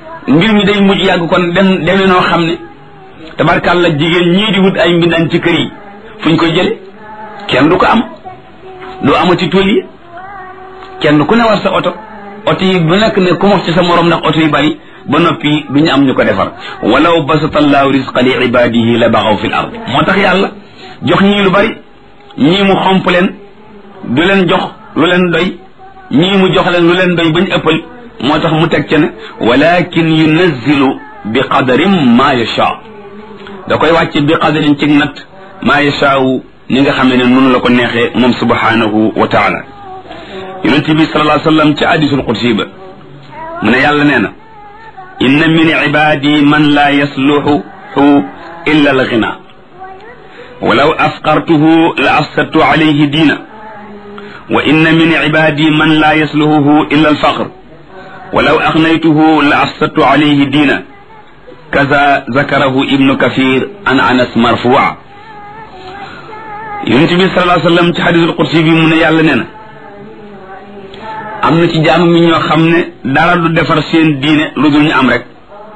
mbir mi day mujj yàgg kon demee noo xam ne tabarkàlla jigéen ñii di wut ay mbindaan ci kër yi fuñ koy jële kenn du ko am doo amati tool yi kenn ku ne war sa oto yi bu nekk ne ku mox ci sa morom ndax oto yi bari ba noppi duñu am ñu ko defar walaw basata allahu risqa li ibadihi la baxaw fi l ard moo tax yàlla jox ñii lu bari ñii mu xomp leen du leen jox lu leen doy ñii mu jox leen lu leen doy bañ ëppal moo tax mu teg ca ne walakin yunazzilu bi qadarin ma yasha da koy wàcce bi qadarin ci natt ma yashaawu ni nga xam ne noonu la ko neexee moom subhanahu wa taala yonent bi sallallahu alayhi wa sallam ci hadisul qudsi ba mu ne yàlla nee na inna min ibadi man la yasluhu illa al ghina walaw afqartuhu la afsadtu alayhi diina wa inna min ibadi man la yasluhu illa al faqr walaw aghnaytuhu la afsadtu alayhi diina kaza zakarahu ibnu kathir an anas marfu'a yonent bi sallallahu alayhi wa sallam ci hadisul qudsi bi mu ne yàlla nee na am na ci jaam mi ñoo xam ne dara du defar seen diine lu dul ñu am rek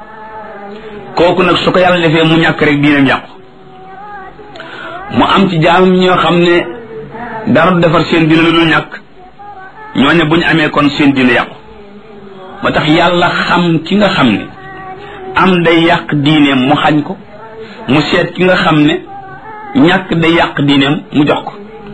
kooku nag su ko yàlla defee mu ñàkk rek diineem yàqu mu am ci jaam mi ñoo xam ne dara du defar seen diine lu dul ñàkk ñooñu bu ñu amee kon seen diine yàqu moo tax yàlla xam ki nga xam ne am day yàq diineem mu xañ ko mu seet ki nga xam ne ñàkk day yàq diineem mu jox ko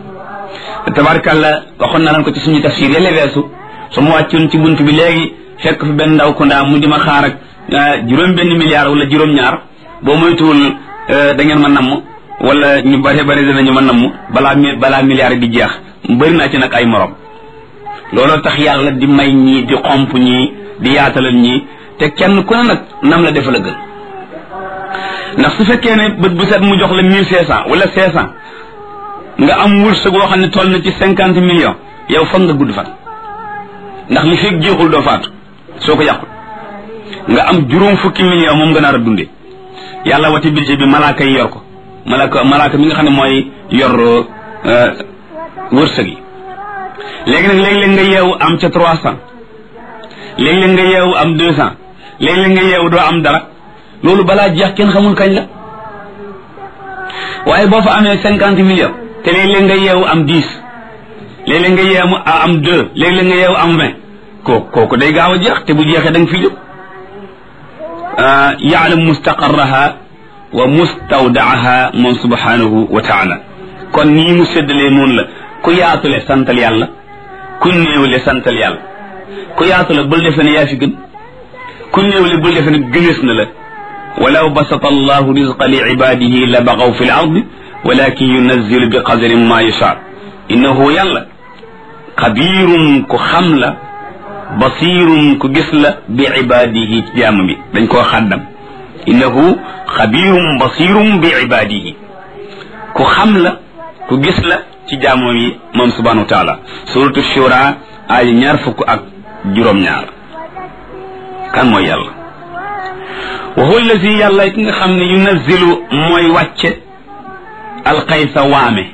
tabarkàlla waxoon na leen ko ci suñu tafsir yële weesu su ma wàccoon ci bunt bi léegi fekk fi benn ndaw ku ndaa mu di ma xaar ak juróom-benn milliard wala juróom-ñaar boo moytuwul da ngeen ma namm wala ñu bare bare dinañu ma namm balaa milliard di jeex bëri naa ci nag ay morom looloo tax yàlla di may ñii di xomp ñii di yaatalal ñii te kenn ku ne nag nam la defa la gën ndax su fekkee ne bët bu set mu jox la 1500 wala 500 nga am wërsëg woo xam ne toll na ci 50 millions yow foog nga gudd fan ndax li fekk jeexul doo faatu soo ko yàqul nga am juróom fukki millions moom nga nar a dundee yàlla wati budget bi malaaka yi yor ko malaaka mi nga xam ne mooy yor wërsëg yi léegi nag léeg-léeg nga yeewu am ca 300 léeg-léeg nga yeewu am 200 léeg-léeg nga yeewu doo am dara loolu balaa jeex kenn xamul kañ la waaye boo fa amee 50 millions te léeg-léeg nga yeewu am 10 léeg-léeg nga yeewu am 2 léeg-léeg nga yeewu am 20 kooku day gaaw a jeex te bu jeexee da nga fi jóg yaalam mustaqarraha wa mustawdaaha moom subhanahu wa taala kon nii mu séddalee noonu la ku yaatule santal yàlla ku néewle santal yàlla ku yaatule bul defe ne yaa fi gën ku néewle bul defe ne gënees na la walaw basata allahu rizqa li ibadihi la bagaw fi l ardi walakin yunazzilu bi qadarin ma yasha innahu yàlla xabiirun ku xam la basirun ku gis la bi ibadihi ci jaam bi dañ koo xàddam innahu xabiirun basirun bi ibadihi ku xam la ku gis la ci jaamoom yi moom subhanahu wa taala suratu shura ay 22 kan mooy yàlla wa huwa allazi yàlla ki nga xam ne yunazzilu mooy wàcce alxaysa waame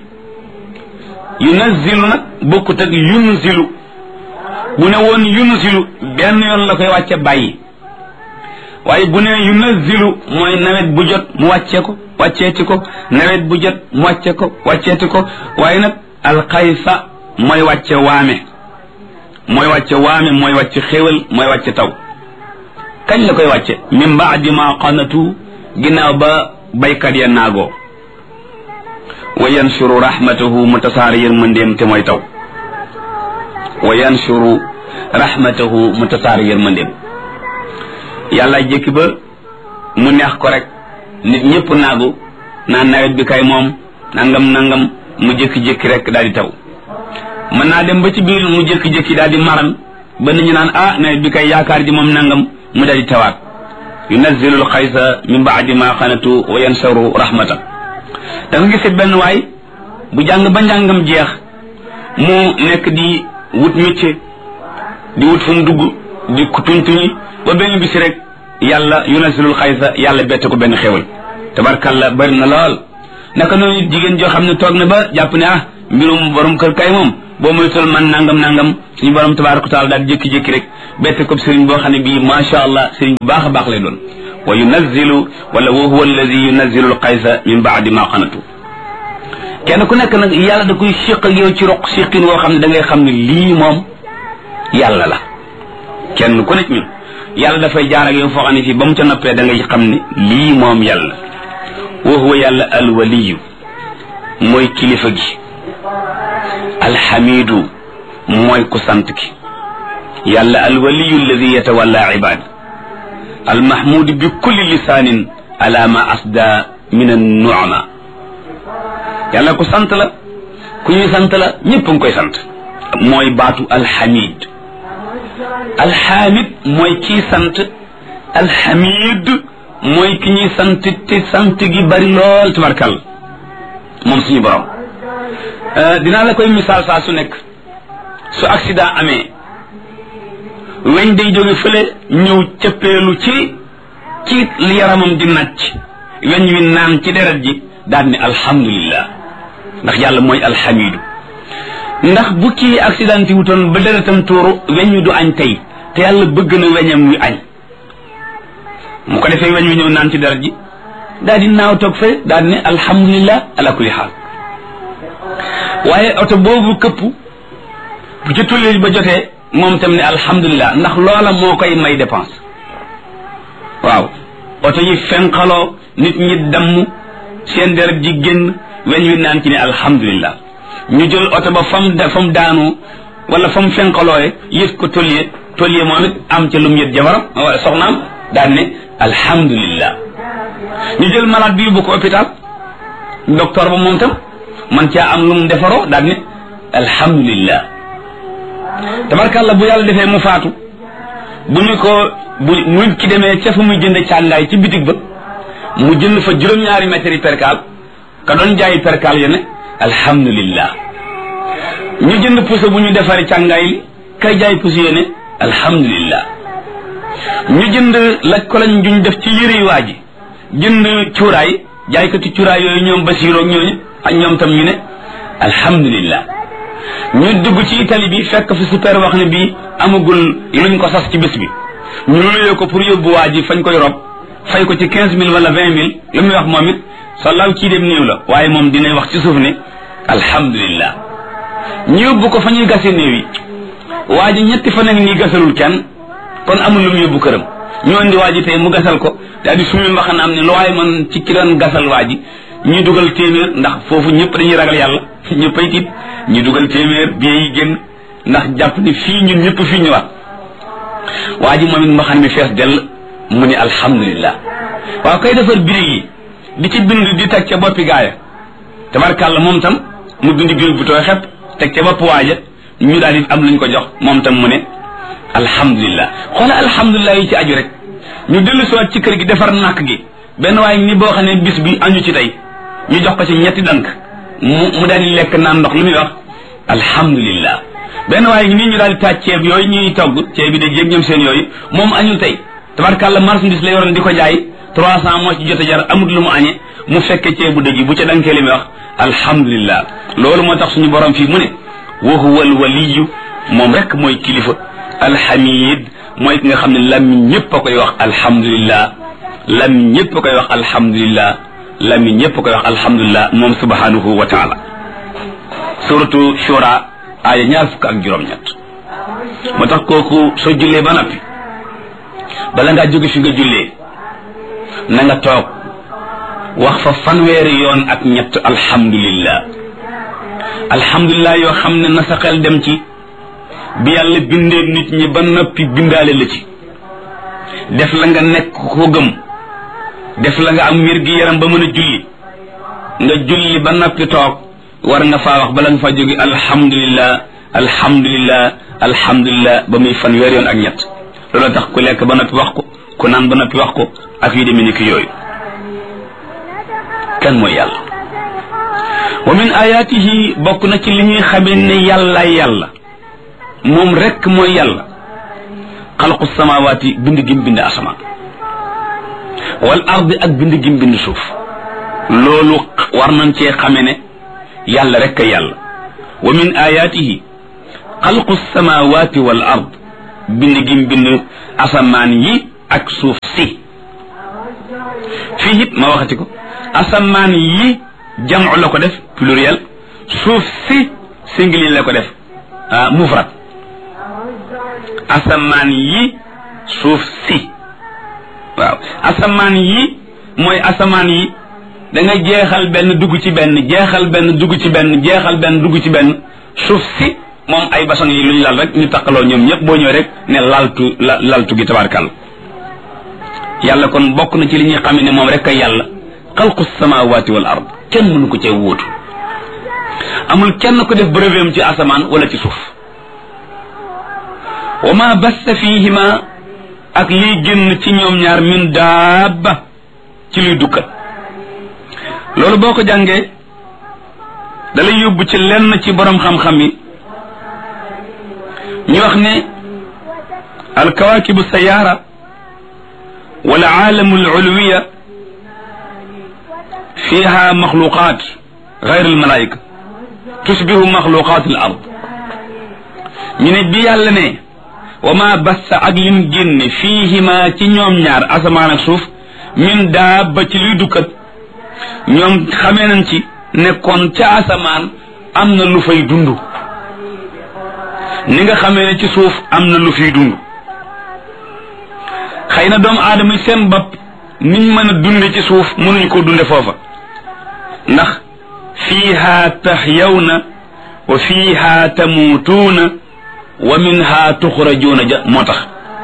yunazzilu nag bokkut ak yunzilu bu ne woon yunzilu benn yoon la koy wàcce bàyyi waaye bu ne yunazzilu mooy nawet bu jot mu wàcce ko wàcceeti ko nawet bu jot mu wàcce ko wàcceeti ko waaye nag alxaysa mooy wàcce waame mooy wàcce xéwal mooy wàcce taw kañ la koy wàcce min baadi ma qanatu ginnaaw ba baykat ya naagoo wa yanshuru rahmatahu mu tasaare yërmandeem te mooy taw wa yanshuru rahmatahu mu tasaare yërmandeem yàlla jëkki ba mu neex ko rek nit ñëpp naagu naan nawet bi kay moom nangam mu jékki-jékki rek daal di taw mën naa dem ba ci biir mu jékki-jékki daal di maran ba nit ñu naan nawet bi kay yaakaar ji moom nangam mu daal di tawaat yunazzilu alxaysa min baadi ma qanatu wa yanshuru rahmata da nga gis benn waay bu jàng ba njàngam jeex mu nekk di wut métier di wut fu mu dugg di tuñ ba benn bis rek yàlla yunazzilul xaysa yàlla bette ko benn xewal tabarkalla bari na lool naka noonu jigéen joo xam ne toog na ba jàpp ne mbirum borom kër kay moom boo moytul man nangam suñu borom tabaaraka wa taala daal jékki-jékki rek bette ko sëriñ boo xam ne bii macha allah sëriñ bu baax a baax lay doon wa yunazzilu wala wa huwa alladi yunazzilu alqaysa min baadi ma qanatu kenn ku nekk nag yàlla da koy siq ak yow ci roq siqin woo xam ne da ngay xam ne lii moom yàlla la kenn ku nekk ñun yàlla dafay jaar ak yow foo xam ne fii ba mu ca noppee da ngay xam ne lii moom yàlla wa huwa yàlla alwaliyu mooy kilifa gi alxamidu mooy ku sant ki yàlla alwaliyu alladi yatawalla ibad almahmudu bi kulli lisaanin ala ma asda min annuama yàlla ku sant la ku ñuy sant la ñëpp a ngi koy sant mooy baatu alxamid alxamid mooy kii sant alxamid mooy ki ñuy sant te sant gi bari lool tabarkal moom suñu borom dinaa la koy misaal saa su nekk su accident amee weñ day jóge fële ñëw cëppeelu ci yaramam di nàcc weñ wi naan ci deret ji daal ni alhamdulillah ndax yàlla mooy alxamidu ndax bu kii accident yi wutoon ba deretam tuuru weñ wi du añ tey te yàlla bëgg na weñam wi añ mu ko defee weñ wi ñëw naan ci deret ji daal di naaw toog fee daal di ne alhamdulillah ala kulli xaal waaye oto boobu këpp bu ci tulli ba jotee moom tam ne alhamdulillah ndax loola moo koy may dépense waaw oto yi fenqaloo nit ñi damm seen deret ji génn weñ wi naan ci ne alhamdulillah ñu jël oto ba fam daanu wala fam fenqalooye yës ko tollier moom it am ca lum yët jabaram soxnaam daan ne alhamdulillah ñu jël malade bi yóbbu ko hôpital docteur ba moom tam man caa am lu mu defaroo daan ne alhamdulillah tabarkàlla bu yàlla defee mu faatu bu ñu ko bu nit ki demee ca fa muy jënd càngaay ci bitig ba mu jënd fa juróom-ñaari mètres yi perkaal ka doon jaayi perkaal ya ne alhamdulillah ñu jënd puso bu ñu defaree càngaay li kay jaay puso ya ne alhamdulillah ñu jënd laj ko lañ juñ def ci yëre waa ji jënd cuuraay jaaykati cuuraay yooyu ñoom basiroog ñooñu ak ñoom tam ñu ne alhamdulillah ñu dugg ci Italie bi fekk fi super wax ne bii amagul luñ ko sas ci bés bi ñu luyee ko pour yóbbu waa ji fañ koy rob fay ko ci 15 000 wala 20 000 lu muy wax moom it sallaaw kii dem néew la waaye moom dinay wax ci suuf ne alhamdulillah ñu yóbbu ko fa ñuy gase néew yi waa ji ñetti fan ak nii gasalul kenn kon amul lu mu yóbbu këram ñu indi waa ji tey mu gasal ko daal di sumi mbaxanaam ne lu waaye man ci ki doon gasal waa ji ñu dugal téeméer ndax foofu ñëpp dañuy ragal yàlla ñëppay tiit ñu dugal téeméer bie yi génn ndax jàpp ni fii ñun ñëpp fii ñëwaat waa ji moom it mbaxan mi fees dell mu ne alhamdulillah waaw kay defar birig yi di ci bind di teg ca boppi gaaya tabarkàlla moom tam mu bind birig bu tooy xepp teg ca bopp waaja ñu daal di am luñ ko jox moom tam mu ne alhamdulillah xoola alhamdulillah yi ci aju rek ñu dellu siwaat ci kër gi defar nàkk gi benn waaye ni boo xam ne bis bi añu ci tey ñu jox ko ci ñetti dank mu daal di lekk naan ndox lu muy wax alhamdulillah benn waaye nii ñu daal di taaj ceeb yooyu ñuy togg ceeb bi da jéeg ñoom seen yooyu moom añul tey tabarkàlla marchandise la yoroon di ko jaay 300 moo ci jot a jar amut lu mu añee mu fekke ceebu dëj bu ca dankee li muy wax alhamdulillah loolu moo tax suñu borom fii mu ne wa huwa alwaliyu moom rek mooy kilifa alhamid mooy ki nga xam ne làmmiñ ñëpp a koy wax alhamdulillah làmmiñ ñëpp a koy wax alhamdulillah làmmiñ ñëpp a koy wax alhamdulillah moom subhanahu wa taala suratu shura aaya 20 moo tax kooku soo jullee ba noppi bala ngaa jóge fi nga jullee na nga toog wax fa fanweeri yoon ak ñett alhamdulillah alhamdulillah yoo xam ne na sa xel dem ci bi yàlla bindee nit ñi ba noppi bindaale la ci def la nga nekk ko gëm def la nga am wér gi yaram ba mën a julli nga julli ba noppi toog war nga faa wax bala nga faa jóge alhamdulillah alhamdulillah alhamdulillah ba muy fanweeri yoon ak ñett loolu tax ku lekk ba noppi wax ko ku naan ba noppi wax ko ak yu demee ni ki yooyu kan mooy yàlla wa min ayatihi bokk na ci li ñuy xamee ne yàlla moom rek mooy yàlla xalqu samawaati bind gim bind asamaan wal ardi ak bind gim bind suuf loolu war nañ cee xame ne yàlla rek a yàlla wa min ayatihi xalqu samawati wal ard bind gim bind asamaan yi ak suuf si fii it ma waxati ko asamaan yi jamu la ko def pluriel suuf si singulier la ko def mufrad asamaan yi suuf si waaw asamaan yi mooy asamaan yi da nga jeexal benn dugg ci benn jeexal benn dugg ci benn jeexal benn dugg ci benn suuf si moom ay basang yi lu ñu lal rek ñu taqaloo ñoom ñëpp boo ñëw rek ne laltu gi tabarkal yàlla kon bokk na ci li ñuy xam ne moom rek a yàlla xalqu samawati wal ard kenn mënu ko cee wóotu amul kenn ko def brevet ci asamaan wala ci suuf wa ma bassa fihima ak liy génn ci ñoom ñaar min daaba ci luy dukkat loolu boo ko jàngee dalay yóbbu ci lenn ci borom xam-xam yi ñu wax ne alkawaakibu sayaara wal aalamu al ulwiya fiha maxluqaat gayr al malaayika tusbihu maxluqaat al ard ñu ne bi yàlla ne wa ma bassa ak lim génne fiihima ci ñoom ñaar asamaan ak suuf min daaba ci luy dukkat ñoom xamee nañ ci nekkoon ca asamaan am na lu fay dund ni nga xamee ne ci suuf am na lu fiy dund xëy na doomu aadama yi seen bopp niñ mën a dunde ci suuf mënuñ ko dunde foofa ndax fiiha tahyawna wa fiiha tamuutuuna wa minha tuxrajuuna ja moo tax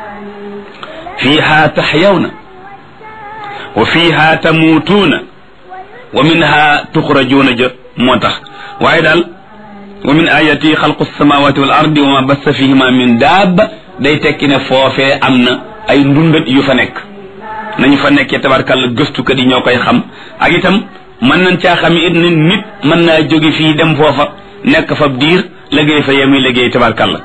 fiiha tahyawna wa fiiha tamuutuuna wa minha tuxrajuuna ja moo tax waaye daal wa min ayati xalqu samawati wal ardi wa ma bassa fihima min daaba day tekki ne foofee am na ay ndundat yu fa nekk nañu fa nekkee tabarkàlla gëstukat yi ñoo koy xam ak itam mën nañ caa xam it ne nit mën naa jóge fii dem foofa nekk fa diir liggéey fa yemuy liggéey tabarkàlla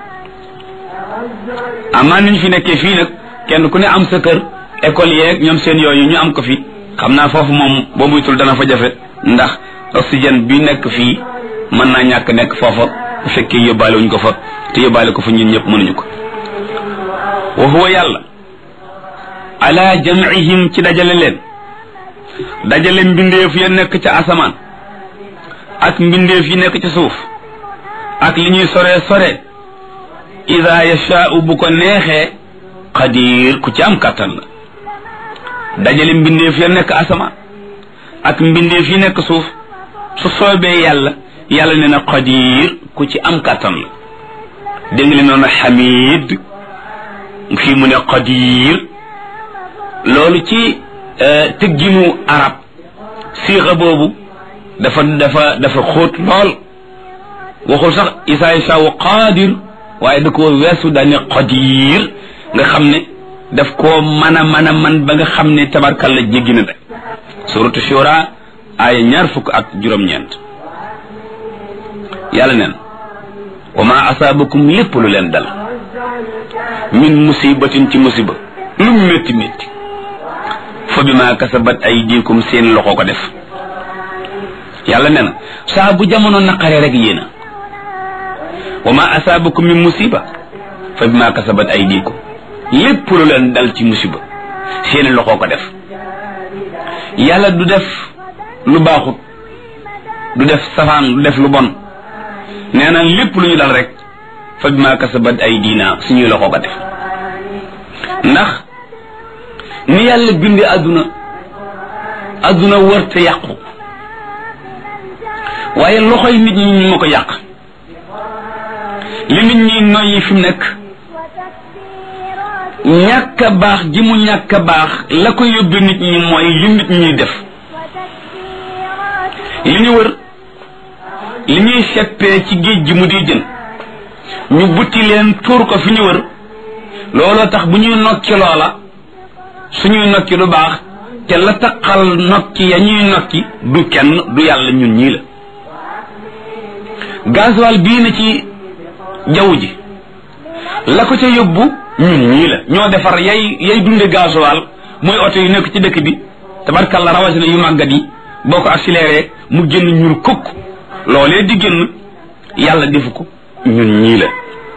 amaa niñ fi nekkee fii nag kenn ku ne am sa kër école yeeg ñoom seen yooyu ñu am ko fi xam naa foofu moom boo muytul dana fa jafe ndax oxygène bi nekk fii mën naa ñàkk nekk foofa bu fekkee yóbbaale wuñ ko fa te yóbbaale ko fa ñun ñëpp mënuñu ko wa huwa yàlla ala jam'ihim ci dajale leen dajale mbindeef ya nekk ca asamaan ak mbindeef yi nekk ca suuf ak li ñuy sore sore ida yashaa'u bu ko neexee qadir ku ci am kàttan la dajale mbindeef ya nekk asamaan ak mbindeef yi nekk suuf su soobee yàlla yàlla nee na qadir ku ci am kàttan la dégg nga li noonu xamid fii mu ne qadir loolu ci tëgginu arab siixa boobu dafa xóot lool waxul sax isa yashaa'u qadir waaye da koo weesu daane qadir nga xam ne daf koo mën a man ba nga xam ne tabarkalla jéggi na de suratu shura aaya 20 yàlla neen wa ma asaabakum lépp lu leen dal min musibatin ci musiba lu métti métti fa bi ma kasabat aydikum seen loxo ko def yàlla nee na saa bu jamono naqare rek yéena wa ma asaabakum min musiba fa bi ma kasabat aydikum lépp lu leen dal ci musiba seen loxo ko def yàlla du def lu baaxut du def safaan du def lu bon nee na lépp lu ñu dal rek fa bi ma kasabat aydina suñuy loxo ko def ndax ni yàlla bindee adduna wërte yàqu waaye loxoy nit ñi ñu ma ko yàq li nit ñi noyyi fi mu nekk ñàkk a baax ji mu ñàkk a baax la ko yóbbe nit ñi mooy li nit ñi def li ñu wër li ñuy seppee ci géej gi mu di jën ñu butti leen tuur ko fi ñu wër looloo tax bu ñuy nokki loola suñuy nokki du baax te la taqal nokki ya ñuy nokki du kenn du yàlla ñun ñii la gasoil bii na ci jaww ji la ko ca yóbbu ñun ñii la ñoo defar yay dunde gasoil mooy oto yu nekk ci dëkk bi tabarkalla rawatina yu màggat yi boo ko accéléré mu génn ñuul kukk loolee di génn yàlla defu ko ñun ñii la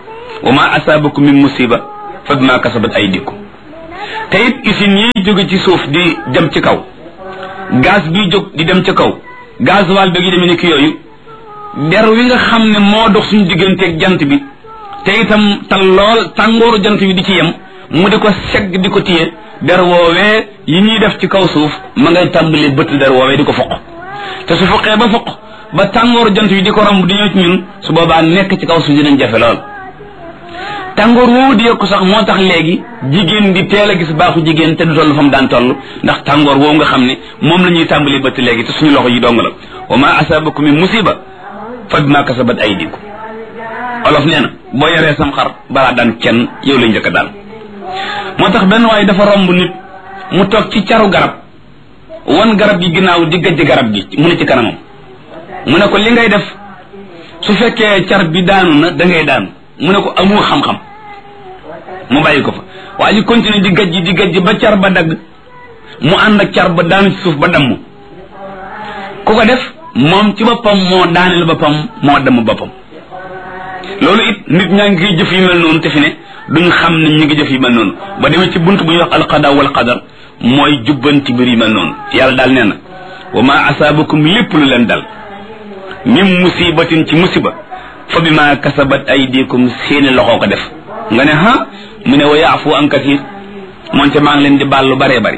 wa ma asaabakum min musiba fa bima kasabat aydikum te it usines yi jóge ci suuf di dem ci kaw gaz bi jóg di dem ci kaw gasoil bi gi demee ni ki yooyu der wi nga xam ne moo dox suñu digganteeg jant bi te itam tal lool tàngooru jant bi di ci yem mu di ko segg di ko téye der woowee yi ñuy def ci kaw suuf ma ngay tàmbali bëtt der woowee di ko foq te su foqee ba foq ba tàngooru jant bi di ko romb di ñëw ci ñun su boobaa nekk ci kaw suuf dinañ jafe lool tàngoor woowu di yokku sax moo tax léegi jigéen di teel a gis baaxu jigéen te du toll fa mu daan toll ndax tàngoor woowu nga xam ne moom la ñuy tàmbali bëtt léegi te suñu loxo yi dong la wa ma asabakum min musiba fa bima kasabat aydikum olof nee na boo yoree sam xar balaa daan kenn yow lay njëkk a daal moo tax benn waaye dafa romb nit mu toog ci caru garab wan garab gi ginnaaw di gajj garab gi mu ne ci kanamam mu ne ko li ngay def su fekkee car bi daanu na da ngay daanu mu ne ko amoo xam-xam mu bàyyi ko fa waa ji continue di gajj ba car ba dagg mu ànd ak car ba daanu ci suuf ba damm ku ko def moom ci boppam moo daaneel boppam moo damm boppam loolu it nit ñaa ngi jëf yu mel noonu te fi ne duñ xam ne ñu ngi jëf yu mel noonu ba demee ci bunt bu ñuy wax alqada wal qadar mooy jubbanti mbir yu mel noonu yàlla daal nee na wa ma asaabakum lépp lu leen dal min musibatin ci musiba fa bima kasabat aydikum seeni loxoo ko def nga ne mu ne wa yaafu an kathir moonte maa ngi leen di baal lu baree bari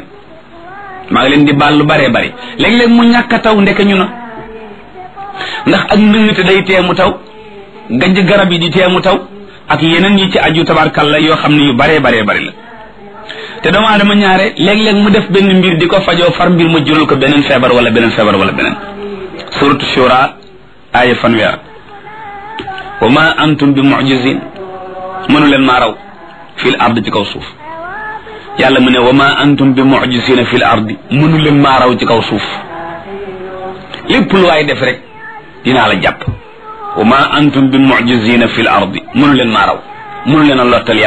léeg-léeg mu ñàkk a taw ndeke ñu na ndax ak ndëngte day tee mu taw gajj garab yi di tee mu taw ak yeneen yi ci aju tabarkalla yoo xam ne yu baree bari la te doomu aadama ñaare léeg-léeg mu def benn mbir di ko fajoo far mbir ma jural ko beneen feebar wala beneen suratu shura aaya fanweer wa ma antum bi mu'jizin mënu leen maa raw fil ard ci kaw suuf yàlla mu ne wa ma antum bi mu'jizina fil ardi mënu leen maa raw ci kaw suuf lépp lu waay def rek dinaa la jàpp wa ma antum bi mu'jizina fil ardi mënu leen maa raw mënu leen a lottal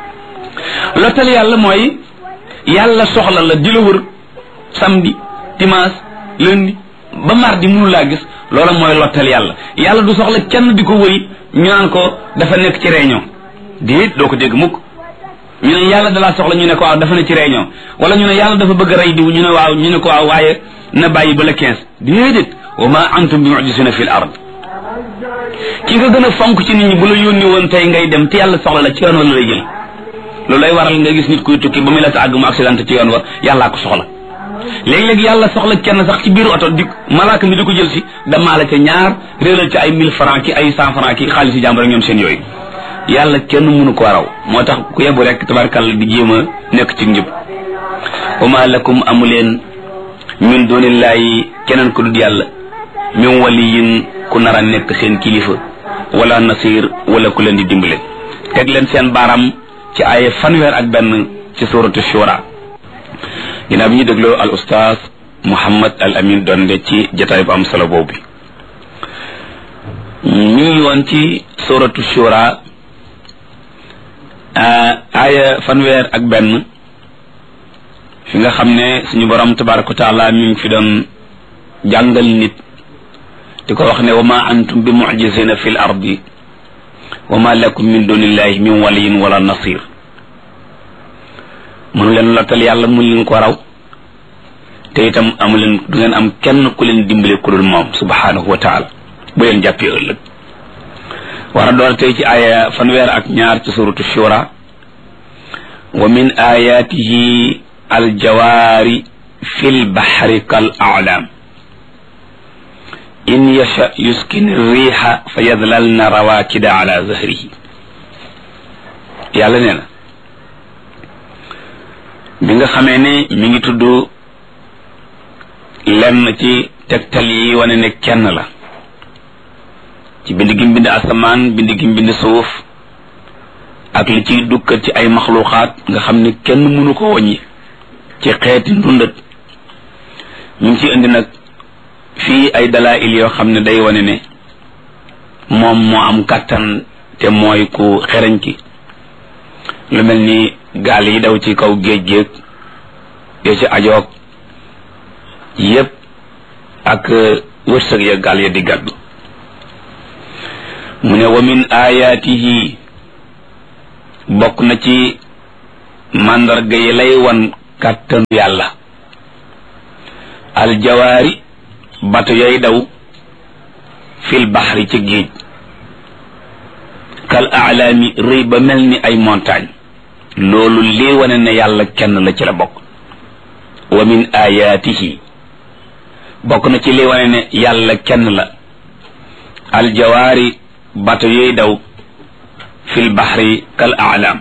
yàlla mooy yàlla soxla la di la wër samedi dimanche lundi ba mardi mënu laa gis loola mooy lottal yàlla du soxla kenn di ko wëri ñu naan ko dafa nekk ci réunion déet doo ko dégg mukk ñu ne yàlla dalaa soxla ñu ne ko waaw dafa ne ci réunion wala ñu ne yàlla dafa bëgg a rey diw ñu ne waaw ñu ne ko waaw waaye na bàyyi ba la 15 déedéet wa ma antum bi mu'jizina fil ard ki nga gën a fonk ci nit ñi bu la yónni woon tey ngay dem te yàlla soxla la ci yoon wa la lay jël loolu lay waral nga gis nit kuy tukki ba muy la ta àgg mu accident ci yoon wa yàllaa ko soxla léeg-léeg yàlla soxla kenn sax ci biir oto di malaaka mi di ko jël si damaa la ca ñaar réeral ci ay 1000 francs ki ay 100 francs ki xaalis yi jàmbur ak ñoom seen yooyu yàlla kenn mënu ko raw moo tax ku yebu rek tabarkàlla di jéem a nekk ci njub wa ma lakum amuleen min dunillahi keneen ku dul yàlla min waliyin ku nar a nekk seen kilifa wala nasir wala ku leen di dimbale teg leen seen baaram ci ay fanweer ak benn ci suratu shura ginnaaw bi ñu dégloo al ustaas Muhammad al Amin Donde ci jataay bu am solo boobu ñu ngi woon ci suratu shura aaya fanweer ak benn fi nga xam ne suñu borom tabaraka wa taala mi ngi fi doon jàngal nit di ko wax ne wa ma antum bi mu'jizina fil ardi wa ma lakum min dunillahi min waliyin wala nasir mënu leen lottal yàlla mënu leen ko raw te itam amu leen du ngeen am kenn ku leen dimbale ku dul moom subhanahu wa taala bu leen jàppee ëllëg war a door tey ci aaya fanweer ak ñaar ci suratu shura wa min ayatihi aljawaari fil bahri kal a'lam in yasha yuskin riha fa yadlalna rawakida ala zahrihi yàlla nee na bi nga xamee ne mi ngi tudd lenn ci tegtal yi wane ne kenn la ci bind gi bind asamaan bind gi bind suuf ak li ciy dukkat ci ay maxluuxaat nga xam ne kenn mënu ko wàññi ci xeeti ndundat ñu ngi ci indi nag fii ay dalail yoo xam ne day wane ne moom moo am kàttan te mooy ku xereñ ki lu mel ni gaal yi daw ci kaw géej géej yo ci ajoog yépp ak wërsëg ya gaal ya di gàddu mu ne wa min ayatihi bokk na ci màndarga yi lay wan kàttanu yàlla aljawaari bato yay daw fil baxri ci géej kal aalaami rëy ba mel ni ay montagne loolu lii wane ne yàlla kenn la ci la bokk wa min ayaatihi bokk na ci lii wane ne yàlla kenn la aljawaari bato yay daw fil baxri kal aalaam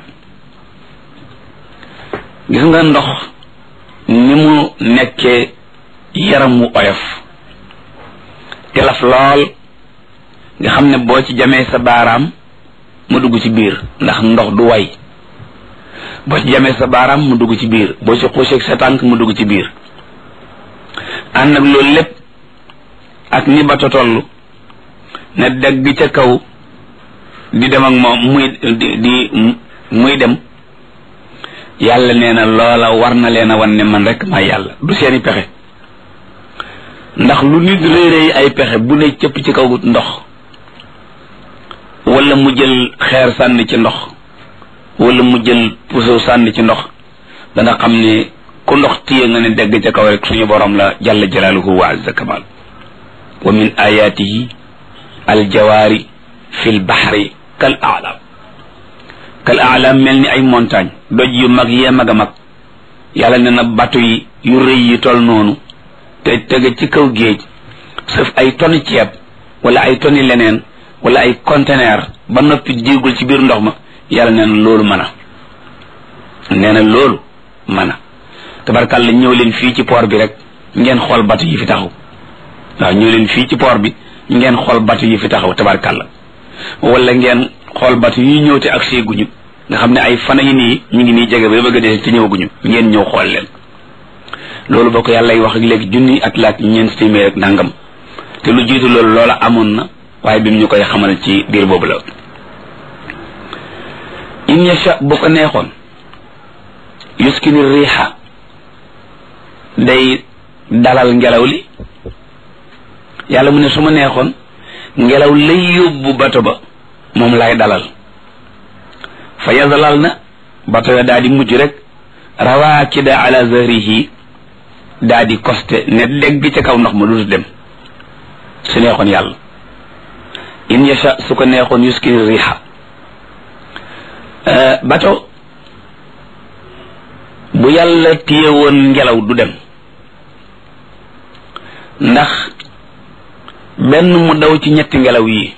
gis nga ndox ni mu nekkee yaram wu oyof telaf lool nga xam ne boo ci jamee sa baaraam mu dugg ci biir ndax ndox du way boo ci jamee sa baaraam mu dugg ci biir boo ci xuuseeg sa tànk mu dugg ci biir ànd ak loolu lépp ak ni bato toll ne degg ca kaw di dem ak moom muy dem yàlla nee na loola war na leen a wan ne man rek maa yàlla du seeni pexe ndax lu nit réeréy ay pexe bu ne cëpp ci kaw ndox wala mu jël xeer sànni ci ndox wala mu jël puso sànni ci ndox dana xam ne ku ndox téye nga ne dégg ca kaw rek suñu borom la jalla jalaaluhu wa azza kamal wa min ayatihi aljawaari fil bahri kal aalam mel ni ay montagne doj yu mag yee mag a mag yàlla ne na bato yi yu rëy yi tol noonu te tege ci kaw géej sëf ay tonni ceeb wala ay tonni leneen wala ay conteneur ba noppi jéegul ci biir ndox ma yàlla nee na loolu mën a tabarkàlla ñëw leen fii ci port bi rek ngeen xool bato yi fi taxaw waaw ñëw leen fii ci port bi ngeen xool bato yi fi taxaw tabarkàlla wala ngeen xool bato yi ñëw te ak seeguñu nga xam ne ay fana yi nii ñu ngi nii jege ba bëgg a dee te ñëwaguñu ngeen ñëw xool leen loolu boo ko yàlla y wax ak léegi junni at laak ñeent téeméer ak nangam te lu jiitu loolu loola amoon na waaye bi mu ñu koy xamal ci biir boobu la in yasha bu ko neexoon yuskini riixa day dalal ngelaw li yàlla mu ne su ma neexoon ngelaw lay yóbbu bato ba moom lay dalal fa yazalal na bato ya daa di mujj rek rawaakida ala zahrihi daa di koste ne dégg ca kaw ndox ma du dem su neexoon yàlla in yasha su ko neexoon yuskini riixa bato bu yàlla téye woon ngelaw du dem ndax benn mu daw ci ñetti ngelaw yi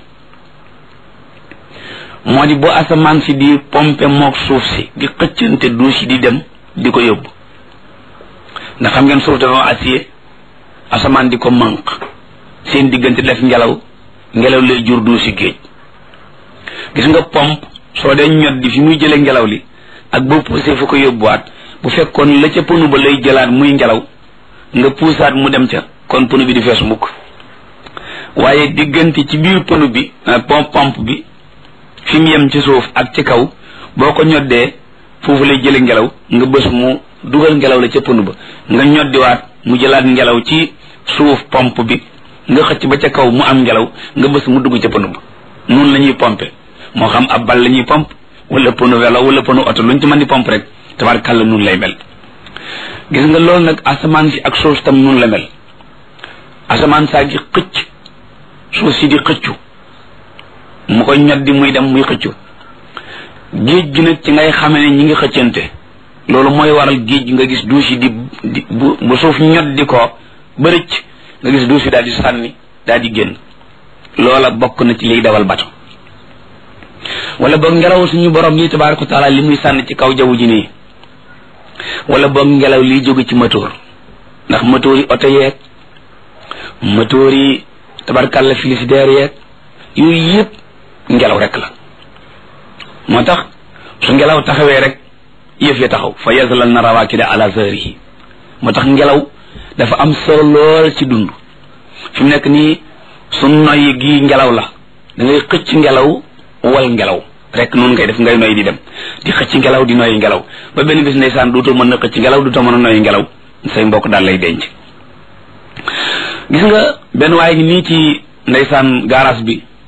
moo di bu asamaan si di pompe mook suuf si di xëccante duus yi di dem di ko yóbbu ndax xam ngeen suuf dafa acier asamaan di ko manq seen diggante def ngelaw lay jur duus yi géej gis nga pompe soo dee ñot di fi muy jële ngelaw li ak boo poussé fu ko yóbbuwaat bu fekkoon la ca pënu ba lay jëlaat muy ngelaw nga puusaat mu dem ca kon pënu bi di fees mukk waaye diggante ci biir pënu bi pompe bi fi mu yem ci suuf ak ci kaw boo ko ñoddee foofu lay jële ngelaw nga bës mu dugal ngelaw la ca pënu ba nga ñoddiwaat mu jëlaat ngelaw ci suuf pompe bi nga xëcc ba ca kaw mu am ngelaw nga bës mu dugg ca pënu ba noonu la ñuy pompe moo xam ab bal la ñuy pompe wala pënu welo wala pënu oto luñ ci mën di pompe rek tabarkàlla noonu lay mel gis nga loolu nag asamaan si ak suuf tam noonu la mel asamaan saa gi xëcc suuf si di xëccu mu ko ñoddi muy dem muy xëccu géej gi nag ci ngay xame ne ñi ngi xëccante loolu mooy waral géej gi nga gis duus yi di bu suuf ñoddi ko ba rëcc nga gis duus yi daal di sànni daal di génn loola bokk na ci liy dawal bato wala boog ngelaw suñu borom yi tabaaraka wa taala li muy sànni ci kaw jaww ji nii wala boog ngelaw liy jóge ci moteur ndax moteur yi oto yeeg moteur yi tabarkàlla frigidaire yeeg yooyu yëpp ngelaw rek la moo tax su ngelaw taxawee rek yëf ya taxaw fa yazalal na rawaakida ala zahrihi moo tax ngelaw dafa am solo lool ci dund fi mu nekk nii su noyyi gi ngelaw la da ngay xëcc ngelaw wal ngelaw rek noonu ngay def ngay noyyi di dem di xëcc ngelaw di noyyi ngelaw ba benn bis ndeysaan duutoo mën na xëcc ngelaw duutoo mën a noyyi ngelaw say mbokk daal lay denc gis nga benn waaye ngi nii ci ndeysaan garage bi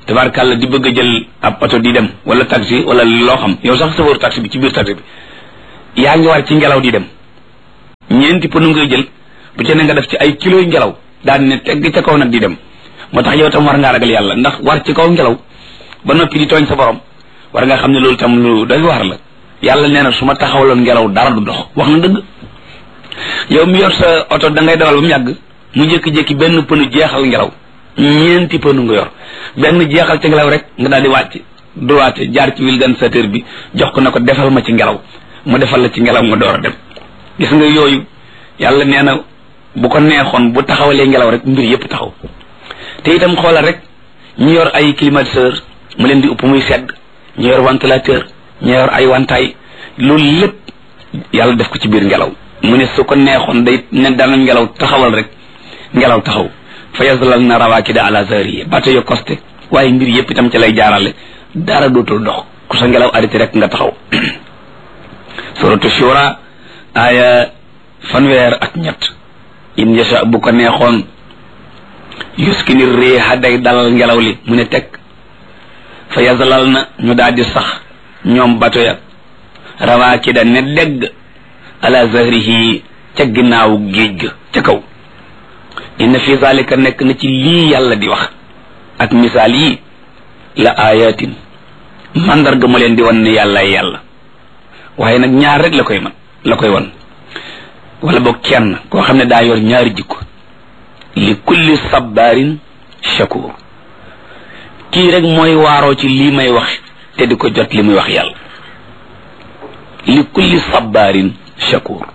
tabarkàlla di bëgg a jël ab oto di dem wala taxi wala loo xam yow sax chauffeur taxi bi ci biir taxi bi yaa ngi war ci ngelaw di dem ñeenti pënu ngay jël bu ci ne nga def ci ay kilo yu ngelaw daal ne tegg ca kaw nag di dem moo tax yow tam war ngaa ragal yàlla ndax war ci kaw ngelaw ba noppi di tooñ sa borom war nga xam ne loolu tam lu doy war la yàlla nee na su ma taxawaloon ngelaw dara du dox wax na dëgg yow mi yor sa oto da ngay dawal ba mu yàgg mu jékki-jékki benn pënu jeexal ngelaw ñeenti pënu nga yor benn jeexal ci ngelaw rek nga daal di wàcc droite jaar ci vulgarisateur bi jox ko na ko defal ma ci ngelaw mu defal la ci ngelaw nga door a dem gis nga yooyu yàlla nee na bu ko neexoon bu taxawalee ngelaw rek mbir yépp taxaw te itam xoolal rek ñu yor ay climatiseur mu leen di upp muy sedd ñu yor ventilateur ñu yor ay wantaay loolu lépp yàlla def ko ci biir ngelaw mu ne su ko neexoon day ne dana ngelaw taxawal rek ngelaw taxaw fa yazlal na rawaakida ala zahrihi bato yo costé waaye mbir yépp itam ci lay jaarale dara dootul dox ku sa ngelaw arrêté rek nga taxaw suratu shura aya fanweer ak ñett in yasha bu ko neexoon yuskini riiha day dalal ngelaw li mu ne teg fa yazlal na ñu daal di sax ñoom bato ya rawaakida ne dégg ala zahrihi ca ginnaaw géej ga ca kaw inna fi zalika nekk na ci lii yàlla di wax ak misaal yi la ayatin mandarga mu leen di wan ne yàllaay yàlla waaye nag ñaar rek la koy wan wala boog kenn koo xam ne daa yor ñaari jikko li kulli sabarin shakur kii rek mooy waaroo ci lii may wax te di ko jot li muy wax yàlla li kulli sabarin shakur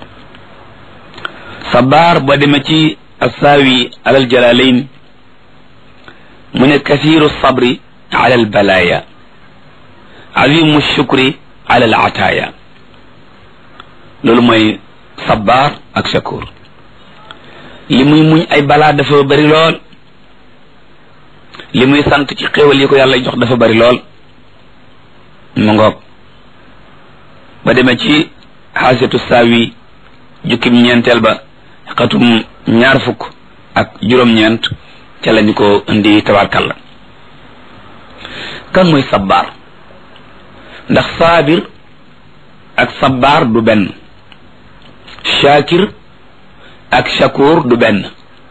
sabar ba demee ci assaawi alal jalalayn mu ne kathiru sabri ala al balaya azimu shukri ala al ataaya loolu mooy sabar ak shakur li muy muñ ay balaa dafa bari lool li muy sant ci xéewal yi ko yàlla jox dafa bari lool mu ngoog ba demee ci xaasiyatu saawi jukkim ñeenteel ba xatum 20 ak 9 ca lañu ko indi tabarkalla kan mooy sabar ndax saabir ak sabar du benn shakir ak shakur du benn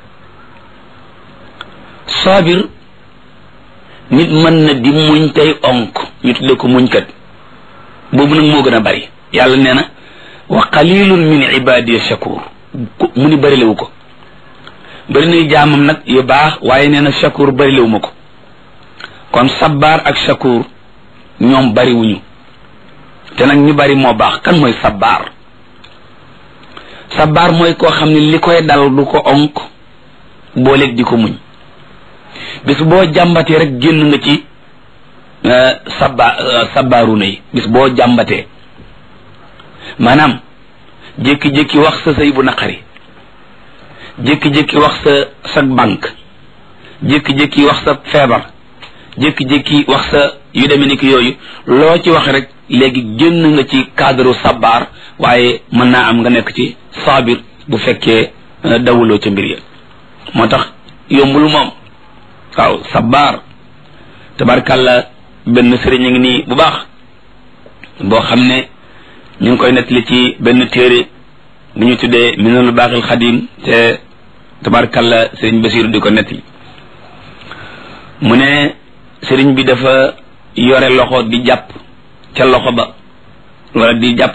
saabir nit mën na di muñ tey onk ñu tudde ko muñkat boobu nag moo gën a bari yàlla nee na wa qalilun min ibadiya shakur mu ni bari lewu ko bari nay jaamam nag yu baax waaye nee na shakur bari lewu ma ko kon sabar ak shakur ñoom bari wuñu te nag ñu bari moo baax kan mooy sabar sabar mooy koo xam ne li koy dal du ko onk booleeg di ko muñ bis boo jàmbatee rek génn nga ci sabaaruna yi bis boo jàmbatee maanaam jékki-jékki wax sa sëy bu naqari jékki-jékki wax sa banque jékki-jékki wax sa feebar jékki-jékki wax sa yu demee ni ki yooyu loo ci wax rek léegi génn nga ci cadre sabar waaye mën naa am nga nekk ci sabir bu fekkee dawuloo ca mbir ya moo tax yombul moom waaw sabar tabarkàlla benn sëriñ a ngi nii bu baax boo xam ne ñu ngi koy nettali ci benn téere bu ñu tuddee minanul baaxil xadim te tabarkàlla sëriñ Basiru di ko nettali mu ne sëriñ bi dafa yore loxo di jàpp ca loxo ba wala di jàpp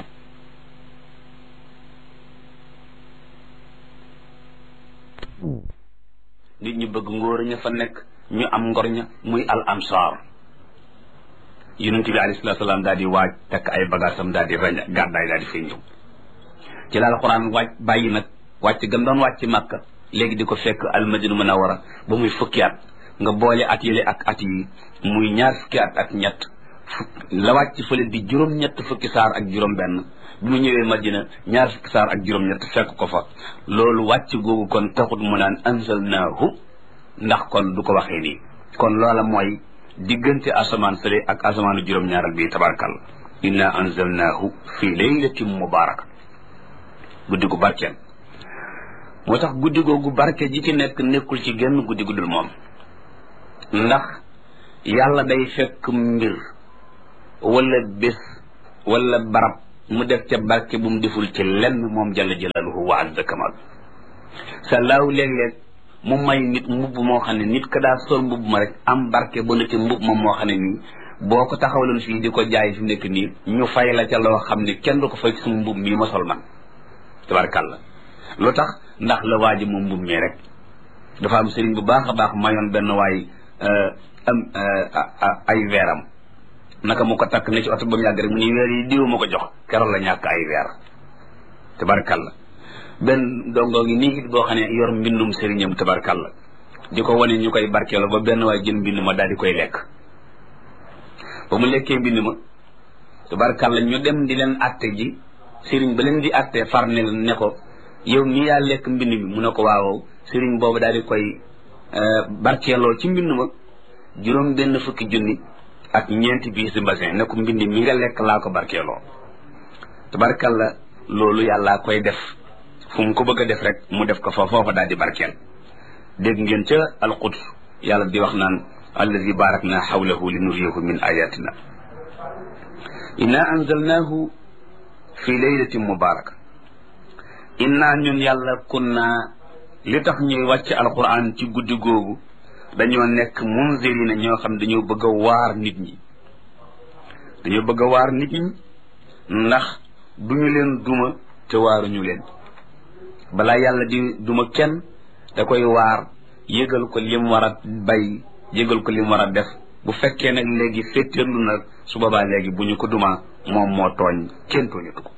nit ñu bëgg ngóor ña fa nekk ñu am ngor ña muy al ansar yonent bi alayhi salaatu salaam daal di waaj takk ay bagaasam daal di rañ gàddaay daal di fay ñëw ci la alxuraan waaj bàyyi nag wàcc gam doon wàcc Màkka léegi di ko fekk almadina munawara ba muy fukki at nga boole at yële ak at yi muy ñaar fukki at ak ñett la wàcc fële di juróom-ñett fukki saar ak juróom-benn bi mu ñëwee Madina ñaar fukki saar ak juróom-ñett fekk ko fa loolu wàcc googu kon taxut mu naan anzalnaahu ndax kon du ko waxee nii kon loola mooy diggante asamaan sële ak asamaanu juróom-ñaaral bi tabarakalla inna anzalnaahu fii laylatin mubaaraka guddi gu barkeel moo tax guddi googu barke ji ci nekk nekkul ci genn guddi guddul moom ndax yàlla day fekk mbir wala bés wala barab mu def ca barke bu mu deful ci lenn moom jalla jalaaluhu wa azza kamal sallaahu léeg-léeg mu may nit mbubb moo xam ne nit ka daa sol mbubb ma rek am barke bu ne ci mbubb moom moo xam ne nii boo ko taxawaloon fii di ko jaay fi nekk nii ñu fay la ca loo xam ne kenn du ko fay suma mbubb mii ma sol man tabarkàlla lu tax ndax la waaji moom mbubb mii rek dafa am sëriñ bu baax a baax mayoon benn waay ay weeram naka mu ko takk ne ci oto ba mu yàgg rek mu ni weer yi diw ma ko jox keroog la ñàkk ay weer tabarkàlla benn dongo ngi nii it boo xam ne yor mbindum sëriñam tabarkàlla di ko wane ñu koy barkeeloo ba benn waay jël mbind ma daal di koy lekk ba mu lekkee mbind ma tabarkàlla ñu dem di leen atte ji sëriñ ba leen di atte far ne ko yow mii yaa lekk mbind mi mu ne ko waaw sëriñ boobu daal di koy barkeeloo ci mbind ma juróom benn fukki junni ak ñeenti biis di mbasin ne ko mbind mi nga lekk laa ko barkeeloo tabarkàlla loolu yàllaa koy def fu mu ko bëgg a def rek mu def ko fa foofa daal di barkeel dégg ngeen ca alquds yàlla di wax naan alladi barakna xawlahu li nuriyahu min ayatina inna anzalnahu fi laylatin mubaraka inna ñun yàlla kunna li tax ñuy wàcc alquran ci guddi googu dañoo nekk munzirina ñoo xam dañoo bëgg a waar nit ñi ndax duñu leen duma te waaruñu leen balaa yàlla di duma kenn da koy waar yëgal ko lim war a bay yëgal ko lim war a def bu fekkee nag léegi féttéerlu nag su boobaa léegi bu ñu ko duma moom moo tooñ kenn tooñatu ko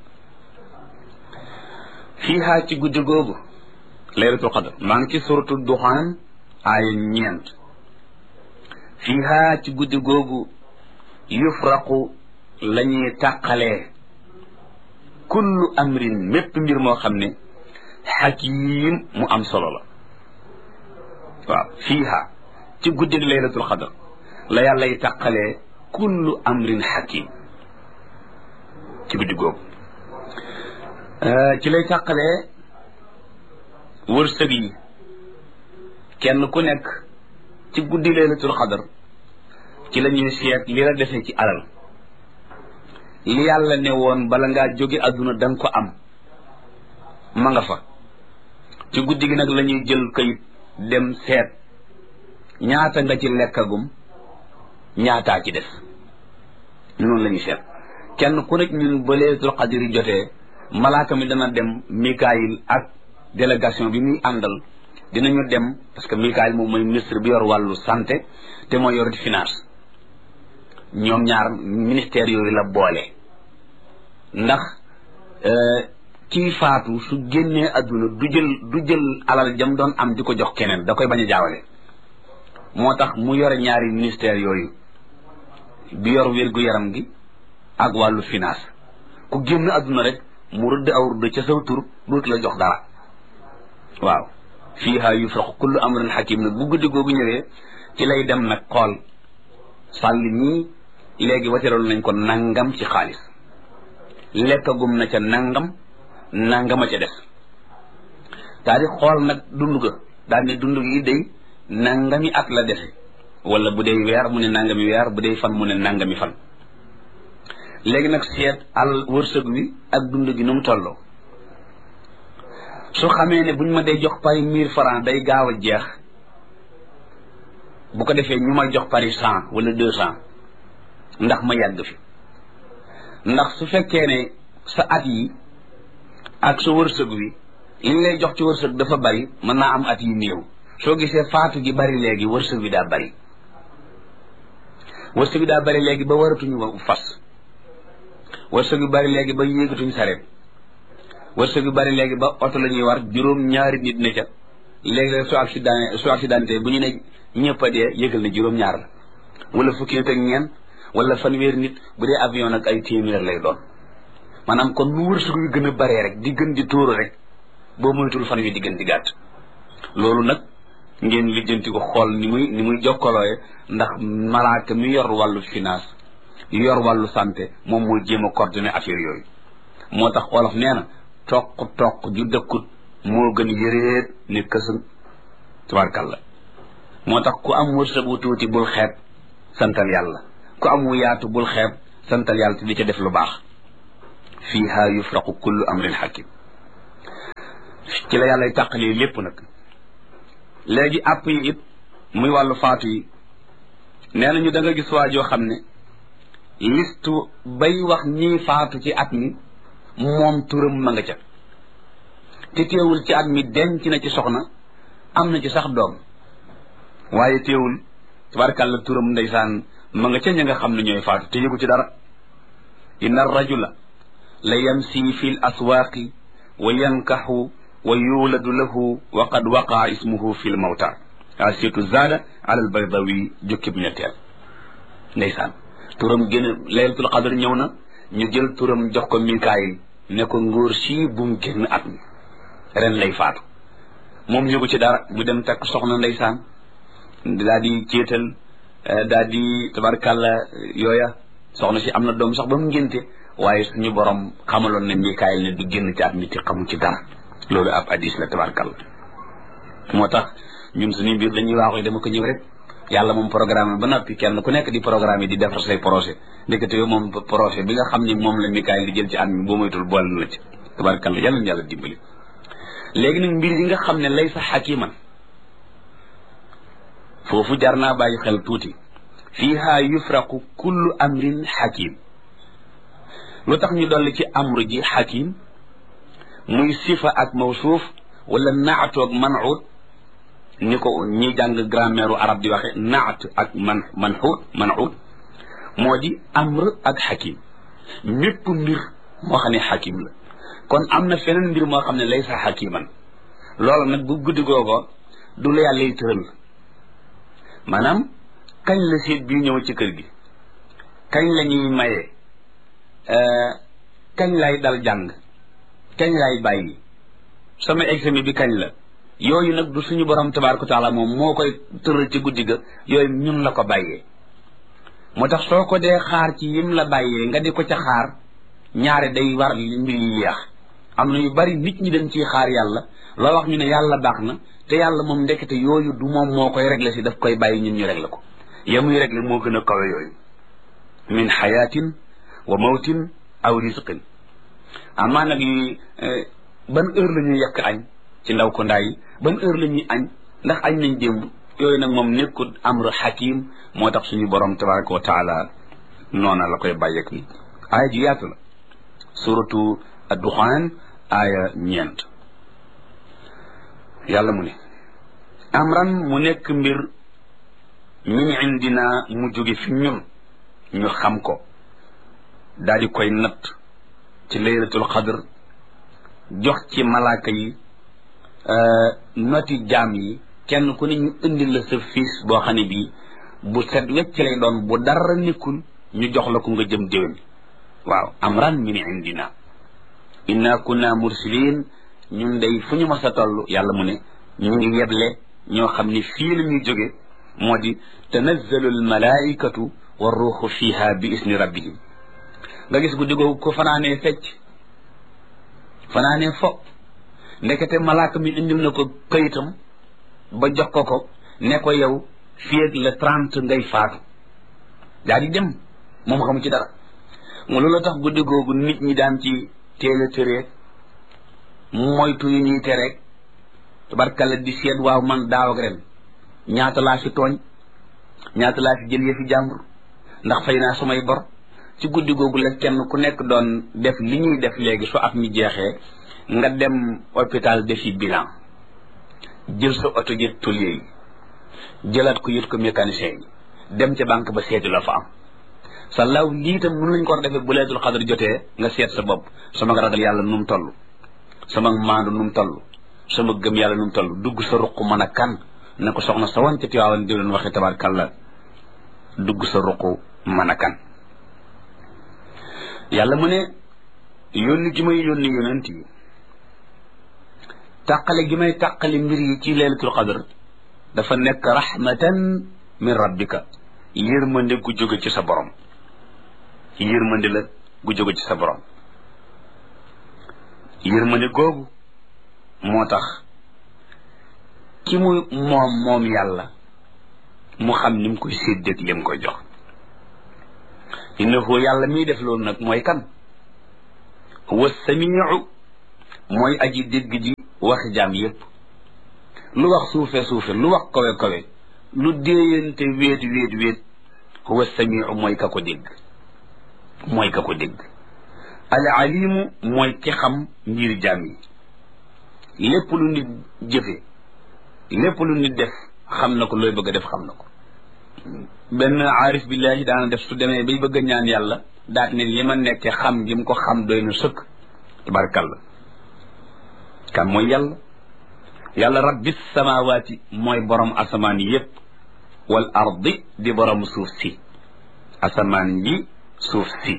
fiihaa ci guddi googu laylatul qadr maa ngi ci suratu duxaan aaya 9 fiihaa ci guddi googu yufraqu la ñuy tàqalee kullu amrin mépp mbir moo xam ne xakiim mu am solo la waaw fiihaa ci guddi laylatul qadr la yàlla y tàqalee kullu amrin xakiim ci guddi googu ci lay tàqalee wërsëg yi kenn ku nekk ci guddi laylatul qadr ci la ñuy seet li la defee ci alal li yàlla ne woon bala ngaa jóge àdduna danga ko am ma nga fa ci guddi gi nag la ñuy jël kayit dem seet ñaata nga ci lekkagum ñaataa ci def noonu la ñuy seet kenn ku nekk ñun ba laylatul qadr yi jotee malaaka mi dana dem Mikaayil ak délégation bi muy àndal dinañu dem parce que Mikaayil moom mooy ministre bi yor wàllu santé te mooy yor finance ñoom ñaar ministère yooyu la boole ndax kii faatu su génnee adduna du jël alal jam doon am di ko jox keneen da koy bañ a jaawale moo tax mu yore ñaari ministère yooyu bi yor wér-gu-yaram gi ak wàllu finance ku génn adduna rek mu rëdd aw rëdd ca saw tur dootu la jox dara waaw fiiha yufraqu kullu amrin hakim nag bu guddi googu ñëwee ci lay dem nag xool sàlli ñii léegi wateral nañ ko nangam ci xaalis lekkagum na ca nangama ca des daal di xool nag dund ga daal ne dund gi day nangami at la defe wala bu dee weer mu ne nangami weer bu dee fan mu ne nangami fan léegi nag seet al wërsëg wi ak dund gi nu mu tolloo su xamee ne buñ ma dee jox pari 1000 francs day gaaw a jeex bu ko defee ñu may jox pari 100 wala 200 ndax ma yàgg fi ndax su fekkee ne sa at yi ak sa wërsëg wi liñ lay jox ci wërsëg dafa bari mën naa am at yi néew soo gisee faatu gi bari léegi wërsëg wi daa bari léegi ba waratuñu fas wërsëg wi bari léegi ba yéegatuñ sareet wërsëg wi bari léegi ba oto la ñuy war juróom-ñaari nit ne ca léegi su accidenté bu ñu ne ñëpp a dee yëgal ne juróom-ñaar la wala fukki nit ak ñeent wala fanweeri nit bu dee avion nag ay téeméer lay doon maanaam kon nu wërsëg wi gën a baree rek di gën di tóoru rek boo moytul fan wi di gën di gàtt loolu nag ngeen lijjanti ko xool ni muy jokkalooye ndax malaaka mi yor wàllu finance yor wàllu santé moom mooy jéem a coordonné affaire yooyu moo tax olof nee na toq ju dëkkut moo gën yëreet ni kësën tabarkalla moo tax ku am wërsëg wu tuuti bul xeeb santal yàlla ku am wu yaatu bul xeeb santal yàlla te di ca def lu baax fiiha yufraqu kullu amrin hakim ci la yàllay tàqalee lépp nag léegi àpp yi it muy wàllu faatu yi nee nañu da nga gis waa joo xam ne listu bay wax ñii faatu ci at mi moom turam ma nga ca te teewul ci at mi denc na ci soxna am na ci sax doom waaye teewul tabarkàlla turam ndeysaan ma nga ca ña nga xam ne ñooy faatu te yëgu ci dara inna rajula la yamsi fi l aswaaqi wa yankaxu wa yuuladu lahu wa qad waqaa ismuhu fi l mawta asitu zaada ala al baydawi jukkib ñetteel ndeysaan turam gën a laylatul qadr ñëw na ñu jël turam jox ko mikaayil ne ko ngóor sii bum génn at mi ren lay faatu moom yëgu ci dara mu dem takk soxna ndeysaan daa di céetal daa di tabarkàlla yooya soxna si am na doom sax ba mu ngénte waaye suñu borom xamaloon ne mikaayil ne du génn ci at mi te xamu ci dara loolu ab hadis la tabarkàlla moo tax ñun suñu mbir dañuy waaxoy dama ko ñëw rek yàlla moom programme ba noppi kenn ku nekk di programme yi di defar say projet ndekete yow moom projet bi nga xam ni moom la mikaayil di jël ci at mi boo moytul boole na la ci tabarkàlla yàlla na yàlla dimbali léegi nag mbir yi nga xam ne lay sa xakiman foofu jar naa bàyyi xel tuuti fiiha yufraqu kullu amrin xakim lu tax ñu dolli ci amru ji xakim muy sifa ak mawsuuf wala naatoog manxuut ni ko ñi jàng grammaire arab di waxe naat ak manxuut moo di amr ak xakim mépp mbir moo xam ne xakim la kon am na feneen mbir moo xam ne laysa xakiman loolu nag bu guddi googo du la yàlla yi tëral maanaam kañ la séet bii ñëw ci kër gi kañ la ñuy maye kañ lay dal jàng kañ lay bàyyi sama examen bi kañ la yooyu nag du suñu borom tabaaraka wa taala moom moo koy tëral ci guddi ga yooyu ñun la ko bàyyee moo tax soo ko dee xaar ci yim la bàyyee nga di ko ca xaar ñaare day war mbir yi yeex am na yu bari nit ñi dañ ciy xaar yàlla loo wax ñu ne yàlla baax na te yàlla moom ndekete yooyu du moom moo koy régler si daf koy bàyyi ñun ñu régler ko yamuy régler moo gën a kawe yooyu min xayaatin wa mawtin aw risqin amaa nag yi ban heure la ñuy yekk añ ci ndaw ko ndaay ban heure la ñuy añ ndax añ nañ démb yooyu nag moom nekkul amru hakim moo tax suñu borom tabaraka wa taala noona la koy bàyyeek ni aaya ji yaatu la suratu ad-duxaan aaya 9 yàlla mu ne amran mu nekk mbir min indina mu jóge fi ñun ñu xam ko daal di koy natt ci laylatul qadr jox ci malaaka yi noti jaam yi kenn ku ne ñu indil la sa fiis boo xam ne bii bu set wecc lay doon bu dara nekkul ñu jox la ko nga jëm déwén waaw amran min indina inna kunna mursilin ñun day fu ñu mas a toll yàlla mu ne ñu ngi yeble ñoo xam ne fii la ñuy jóge moo di tanazzalu al malaikatu wa ruuxu fiha bi isni rabbihim nga gis guddi googu ko fanaanee fecc fanaanee fo ndekete malaaka mi indil na ko kayitam ba jox ko ne ko yow fii ak le 30 ngay faatu daa di dem moom xamu ci dara mu loolu tax guddi googu nit ñi daan ci teel a tëreeg moytu yu ñuy tereeg tabarkalla di seet waaw man daaw ak ren ñaata laa fi tooñ ñaata laa fi jël yëfi jàmbur ndax fay naa sumay bor ci guddi googu la kenn ku nekk doon def li ñuy def léegi su at mi jeexee nga dem hôpital defi bilan jël sa oto yët tôlier yi jëlaat ko yët ko mécanicien yi dem ca banque ba seetu la fa am sa law lii tam nun lañ ko war defee bu laylatul qadr jotee nga seet sa bopp sama ragal yàlla nu mu toll sama maandu nu mu toll sama gëm yàlla nu mu toll dugg sa ruq mën a kan ne ko soxna sa wan ca Tiwaawan di leen waxee tabarkàlla dugg sa ruq mën a kan yàlla mu ne yónni gi may yónni yonent yi tàqale gi may tàqale mbir yi ci laylatul qadr dafa nekk rahmatan min rabbika yërmande gu jóge ci sa borom yërmande la gu jóge ci sa borom yërmande googu moo tax ki mu moom yàlla mu xam ni mu koy séddeeg li mu koy jox innahu yàlla miy def loolu nag mooy kan huwa samiu mooy aji dégg ji waxi jaam yépp lu wax suufe lu wax kawe lu déeyante wéet huwa samiu mooy ka ko dégg al alimu mooy ki xam mbir jaam yi lépp lu nit jëfe lépp lu nit def xam na ko looy bëgg a def xam na ko benn aarif billahi daana def su demee bay bëgg a ñaan yàlla daat ne li ma nekke xam gi mu ko xam doy na sëkk tabarkalla kan mooy yàlla rabbis samawaati mooy borom asamaan yépp wal ardi di borom suuf si asamaan yi suuf si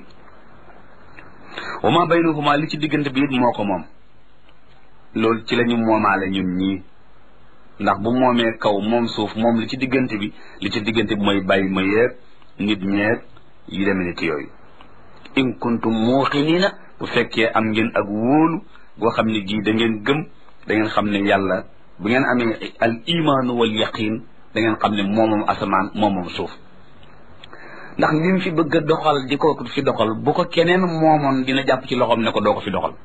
wa ma baynahuma li ci diggante bi it moo ko moom loolu ci lañu moomaale ñun ñii ndax bu moomee kaw moom suuf moom li ci diggante bi mooy bàyyi ma yeeg nit ñeeg yu demee ni ki yooyu in kuntum muuqiniina bu fekkee am ngeen ak wóolu boo xam ne gii da ngeen gëm da ngeen xam ne yàlla bu ngeen amee al imaanu wal yaqin da ngeen xam ne moomam asamaan moomam suuf ndax li mu fi bëgg a doxal di ko fi doxal bu ko keneen moomoon dina jàpp ci loxoom ne ko doo ko fi doxal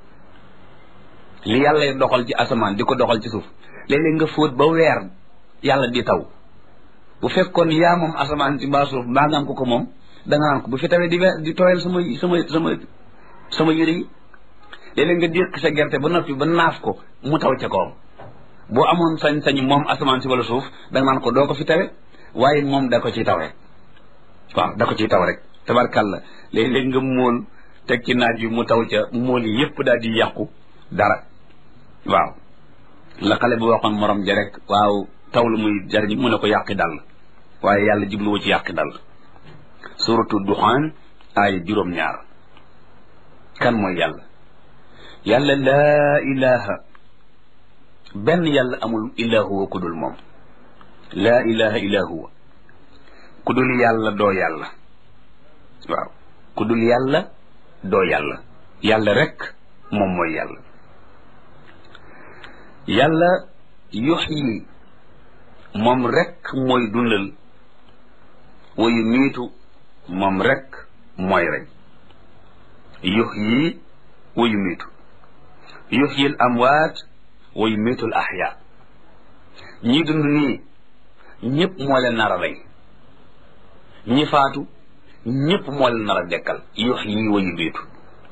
li yàlla doxal ci asamaan di ko doxal ci suuf léeg-léeg nga fóot ba weer yàlla di taw bu fekkoon yaa moom asamaan ci mbaa suuf mbaa nga am ko moom da nga naan ko bu fi tawee di tooyal sama yére yi léeg-léeg nga déq sa gerte ba noppi ba naaf ko mu taw ca kawam boo amoon sañ-sañ moom asamaan si wala suuf da nga naan ko doo ko fi tawe waaye moom da ko ciy taw rek waaw da ko ciy taw rek tabarkàlla léeg-léeg nga móol teg ci naaj bi mu taw ca móol yi yépp daal di yàqu dara waaw la xale bu waxoon morom ja rek waaw taw lu muy jariñ mu ne ko yàqi dal waaye yàlla jubluwu ci yàqi dal suratu duxaan aaya 9 kan mooy yàlla laa ilaha benn yàlla amul illa huwa ku dul moom laa ilaha illa huwa ku dul yàlla doo yàlla waaw ku dul yàlla doo yàlla rek moom mooy yàlla yuxyi moom rek mooy dundal wa yumiitu moom rek mooy rey yuxyi wa yumiitu yuxyi al amwaat wa yumiitu al axyaa ñi dund nii ñëpp moo leen nar a rey ñi faatu ñëpp moo leen nar a dekkal yuxyi wa yumiitu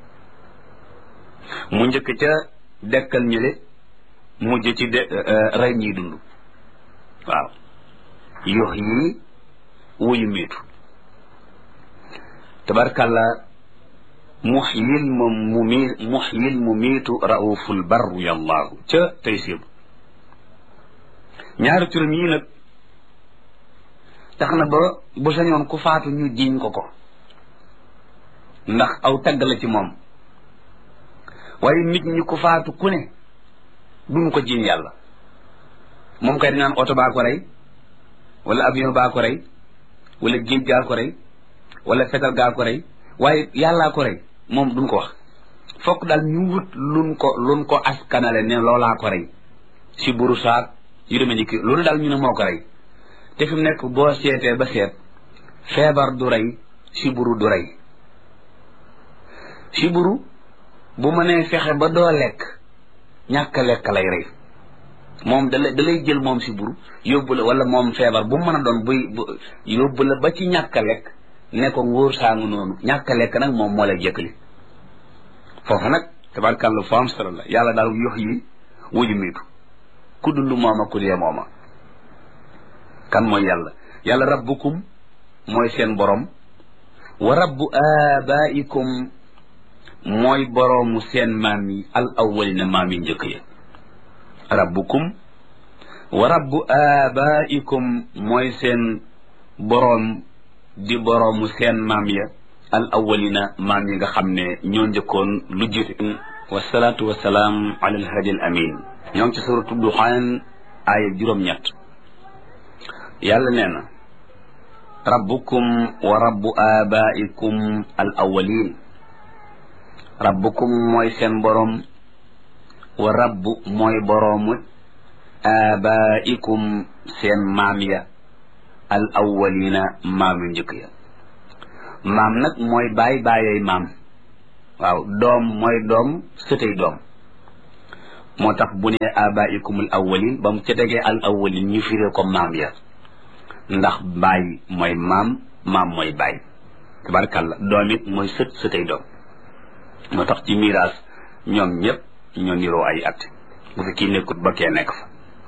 mu njëkk ca dekkal ñële mujj ci rey ñiy dund waaw yuxyi wa yumiitu tabarkàlla muxyil mumiitu rauful barru yallaahu ca tey sébu ñaari turam yii nag tax na ba bu sañoon ku faatu ñu jiiñ ko ndax aw tagg la ci moom waaye nit ñi ku faatu ku ne duñu ko jiiñ yàlla moom kay dinaan oto baa ko rey wala avion baa ko rey wala géej gaa ko rey wala fetal gaa ko rey waaye yàllaa ko rey moom duñ ko wax fokk daal ñu wut luñ ko askanale ne loolaa ko rey si buru saak yu demee ni ki loolu daal ñu ne moo ko rey te fi mu nekk boo seetee ba seet feebar du rey si buru du rey si buru bu mënee fexe ba doo lekk ñàkk lekk lay rey moom da lay jël moom si buru yóbbu la wala moom feebar bu mën a doon yóbbu la ba ci ñàkk lekk ne ko ngóor saangu noonu ñàkk lekk nag moom moo lay jëkkali foofu nag tabarkàlla fo am solo la yàlla daal yox yi wuju miitu ku dund mooma ku dee mooma kan mooy yàlla rabbukum mooy seen borom wa rabbu abaikum mooy boroomu seen maam yi al awwalina maam yi njëkk ya rabbukum wa rabbu abaikum mooy seen boroom di boroomu seen maam ya al awwalina maam yi nga xam ne ñoo njëkkoon lu jiitu wasalaatu wasalaam ala al hadi al amin ñoo ngi ci suratu duxaan aaya 8 yàlla nee na rabbukum wa rabbu abaikum al awwalin rabbukum mooy seen boroom wa rabbu mooy boroomu abaikum seen maam ya al awwalina maam yu njëkk ya maam nag mooy baay baayay maam waaw doom mooy doom sëtay doom moo tax bu ne abaikumul awwalin ba mu ca tegee al awwalin ñu firee ko maam ya ndax baay mooy maam maam mooy baay tabarkàlla doom it mooy sët sëtay doom moo tax ci miraas ñoom ñëpp ñoo niroo ay at bu fi kii nekkut ba kee nekk fa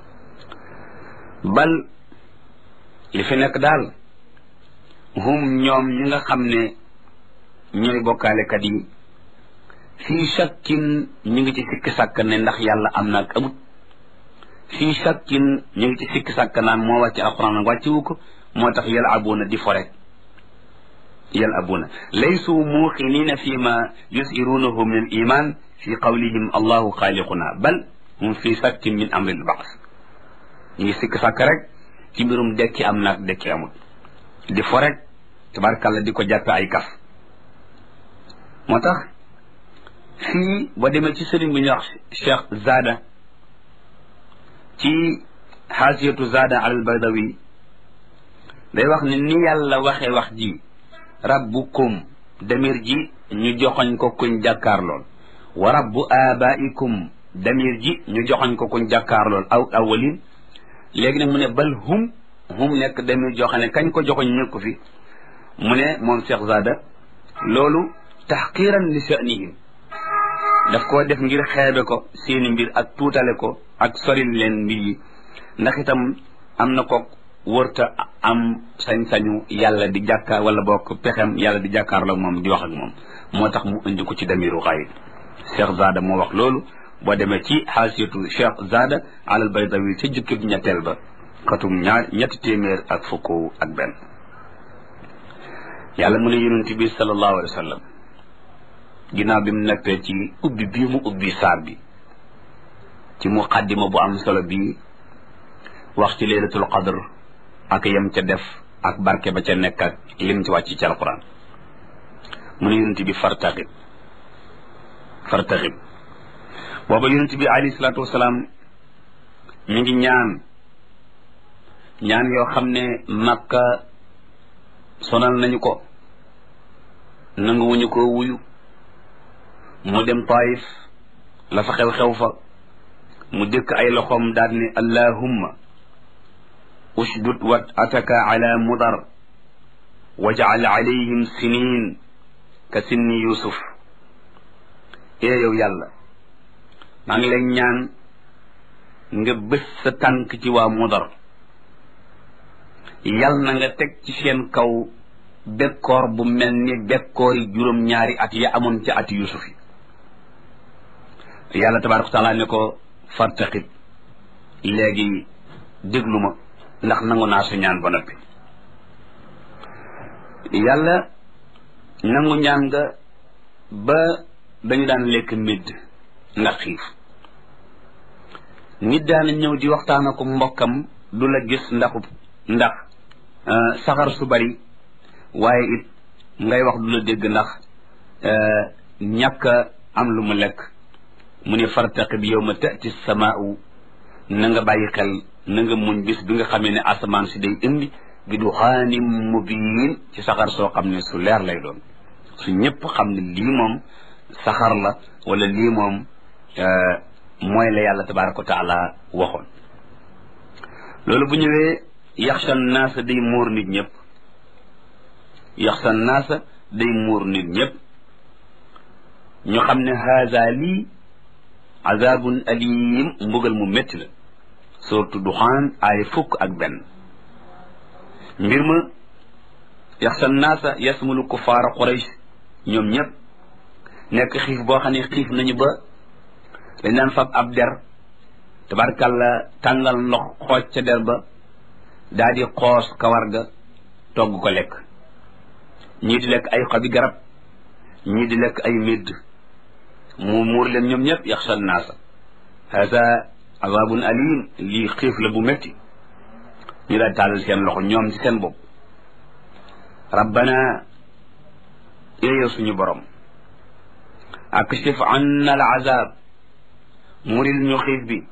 bal li fi nekk daal hum ñoom ñi nga xam ne ñooy bokkaalekat yi fii shakkin ñu ngi ci sikki sàkk ne ndax yàlla am na ak amut fii shakkin ñu ngi ci sikki sàkk naan moo wàcc alquran ak wàccewu ko moo tax yalabuuna di fo rek yalabuuna laysu muuqinina fi ma yusiruunahu min al iman fi qawlihim allahu xaaliquna bal hum fi shakkin min amri al baas ñu ngi sikki sàkk rek ci mbirum dekki am na ak dekki amut di fo rek tabarkàlla di ko jàppe ay kaf moo tax fii boo demee ci sëriñ bu ñuy wax Cheikh Zada ci xaasiyatu Zada al Baydawi day wax ne ni yàlla waxee wax ji rabbukum damir ji ñu joxoñ ko kuñ jàkkaar lool wa rabbu abaikum damir ji ñu joxoñ ko kuñ jàkkaar lool aw awalin léegi nag mu ne bal hum nekk damir joxe ne kañ ko joxoñ nekku fi mu ne moom Cheikh Zada loolu taxqiran li sha'nihim daf koo def ngir xeebe ko seeni mbir ak tuutale ko ak soril leen mbir yi ndax itam am na ko wërta am sañ-sañu yàlla di jàkkaar wala bokk pexem yàlla di jàkkaarloo moom di wax ak moom moo tax mu indi ko ci damiru xayib Cheikh Zada moo wax loolu boo demee ci xaasiyatu Cheikh Zada alal Baydawi ca jukkib ñetteel ba xatum ñetti téeméer ak fukk ak benn yàlla mu ne yonent bi sallallahu alayhi wa sallam ginnaaw bi mu nekkee ci ubbi bii mu ubbi saar bi ci muqaddima bu am solo bii wax ci laylatul qadr ak yem ca def ak barke ba ca nekk ak lim ci wàcc ci alquran mu ne yonent bi fartaxib booba yonent bi alayhi salaatu wasalaam mi ngi ñaan yoo xam ne makka sonal nañu ko nanguwuñu ko wuyu mu dem taif la fa xew fa mu dëkk ay loxoom daal ne allahumma ushdud wat ataka ala mudar waj'al alayhim sinin ka sinni yusuf yow yàlla maa ngi lay ñaan nga bés sa tànk ci waa mudar yal na nga teg ci seen kaw bekkoor bu mel ni bekkoor yi juróom-ñaari at ya amoon ca ati yusuf yi yàlla tabaaraka wa taala ne ko fartaqib léegi déglu ma ndax nangu naa sa ñaan ba noppi yàlla nangu ñaan nga ba dañu daan lekk médd ndax xiif nit daana ñëw di waxtaan ak mbokkam du la gis ndax saxar su bari waaye it ngay wax du la dégg ndax ñàkk am lu mu lekk mu ne fartaqib yawma ta'ti samaa'u na nga bàyyi xel na nga muñ bis bi nga xamee ne asamaan si day indi bi duxaanim mubiin ci saxar soo xam ne su leer lay doon su ñëpp xam ne lii moom saxar la wala lii moom mooy la yàlla tabaaraka wa taala waxoon loolu bu ñëwee yaxsha naasa day muur nit ñëpp yaxsha naasa day muur nit ñëpp ñu xam ne haada lii azabun alim mbugal mu métti la surtout duxaan ay fukk ak benn mbir ma yaxsha naasa yasmulu kufaara quraysh ñoom ñëpp nekk xiif boo xam ne xiif nañu ba dañ daan fab ab der tabarkàlla tàngal ndox xooj ca der ba daa di xoos kawar ga togg ko lekk ñii di lekk ay xobi garab ñii di lekk ay médd mu muur leen ñoom ñëpp yaxsha naasa hasa azabun alim lii xiif la bu métti ñu daal tàllal seen loxo ñoom ci seen bopp rabbana yow suñu borom akshif anna al azab muril ñu xiif bi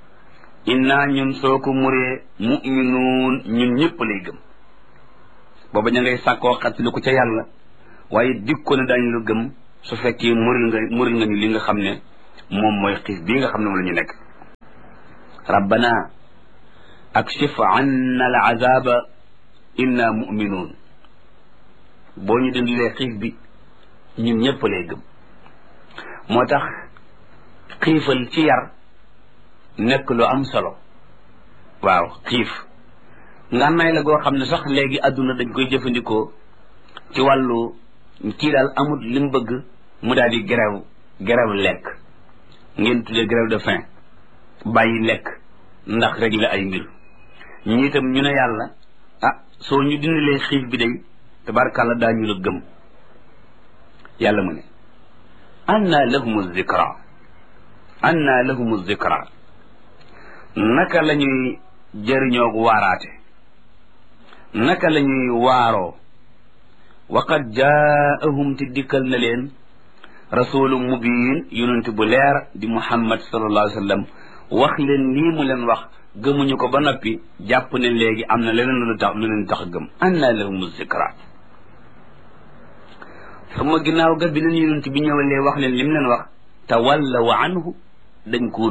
inna ñun soo ko muree muminuun ñun ñëpp lay gëm booba ña ngay sàkkoo xettali ko ca yàlla waaye dig ko ne daañu la gëm su fekkee muril nga ñu li nga xam ne moom mooy xiif bii nga xam ne moom la ñu nekk. rabbana akshif anna al azaba inna mu'minun boo ñu dindilee xiif bi ñun ñëpp lay gëm. moo tax xiifal ci yar nekk lu am solo. waaw xiif ngànnaay la goo xam ne sax léegi àdduna dañ koy jëfandikoo ci wàllu kii daal amut li mu bëgg mu daal di grève lekk ngeen tuddee grève de faim bàyyi lekk ndax régler ay mbir ñi itam ñu ne yàlla soo ñu dindilee xiif bi day tabarkàlla daañu la gëm. yàlla mu ne anna lahumu zikra naka la ñuy jëriñoo waaraate naka la ñuy waaroo waqad jaahum te dikkal na leen rasulun mubin yonent bu leer di muhammad sallallahu alayhi wa sallam wax leen lii mu leen wax gëmuñu ko ba noppi jàpp ne léegi am na leneen lu leen tax gëm. anna lahumu zikra sama ginnaaw ga bi leen yonent bi ñëwalee wax leen lim leen wax tawallaw anhu dañ koo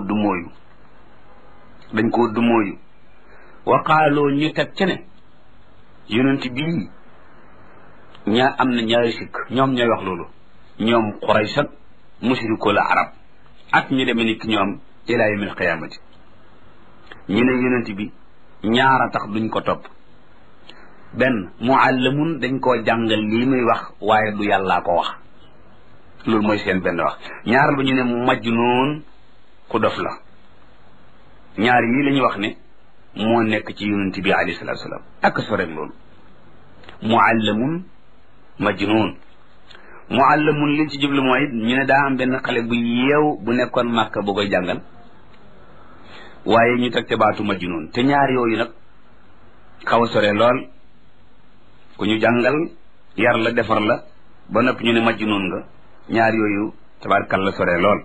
dumóoyu wa qaaloo ñu teg ca ne yonent bii am na ñaari sikk ñoom ñooy wax loolu ñoom Quraysh ak mushrikul arab ak ñu demee ni ki ñoom ila yawmil qiyaamati ñu ne yonent bi ñaara tax duñ ko topp. benn muallamun dañ koo jàngal lii muy wax waaye du yàllaa ko wax loolu mooy seen benn wax. ñaaral ba ñu ne majnuun ku dof la. ñaar yii la ñu wax ne moo nekk ci yonent bi alayhi salaatu salaam ak so rek loolu muallamun majnuun. muallamun liñ ci jublu mooy ñu ne daa am benn xale bu yeew bu nekkoon Màkka bu koy jàngal waaye ñu teg te baatu majnuun te ñaar yooyu nag xaw a sore lool. ku ñu jàngal yar la defar la ba noppi ñu ne majnuun nga ñaar yooyu tabaarkalla sore lool.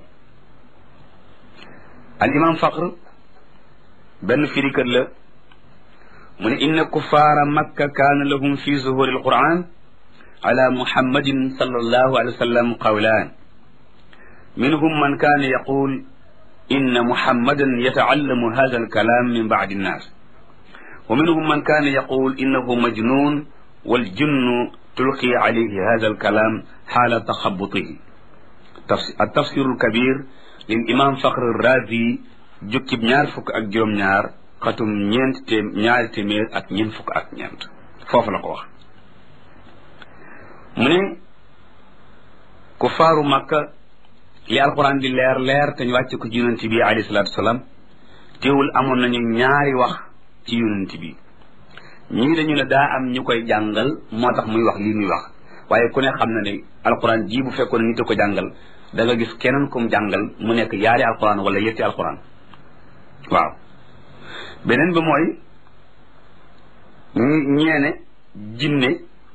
al imam Faqr benn firikat la mu ne inna kuffaara makka kaana lahum fi zuhuri alquran ala muhammadin sallallahu alayhi wa sallam qawlaan minhum man kaana yaqul inna muhammadan yata'allamu hadha alkalam min ba'di annas wa minhum man kaana yaqul innahu majnun wal jinnu tulqi alayhi hadha alkalam xaala taxabutihi. at-tafsir al-kabir lil imam Fakhr ar-Razi jukkib 26 xatum ñaari téeméer ak ñeent fukk ak ñeent foofu la ko wax. mu ne kuffaaru Makka li alquran di leer te ñu wàcce ko ci yonent bi alayhi salaatu wasalaam teewul amoon nañu ñaari wax ci yonent bi. ñii dañu ne daa am ñu koy jàngal moo tax muy wax lii muy wax waaye ku ne xam na ne alquran ji bu fekkoon nit a ko jàngal da nga gis keneen kum jàngal mu nekk yaari alquran wala yetti alquran. waaw beneen bi mooy ñeene jinne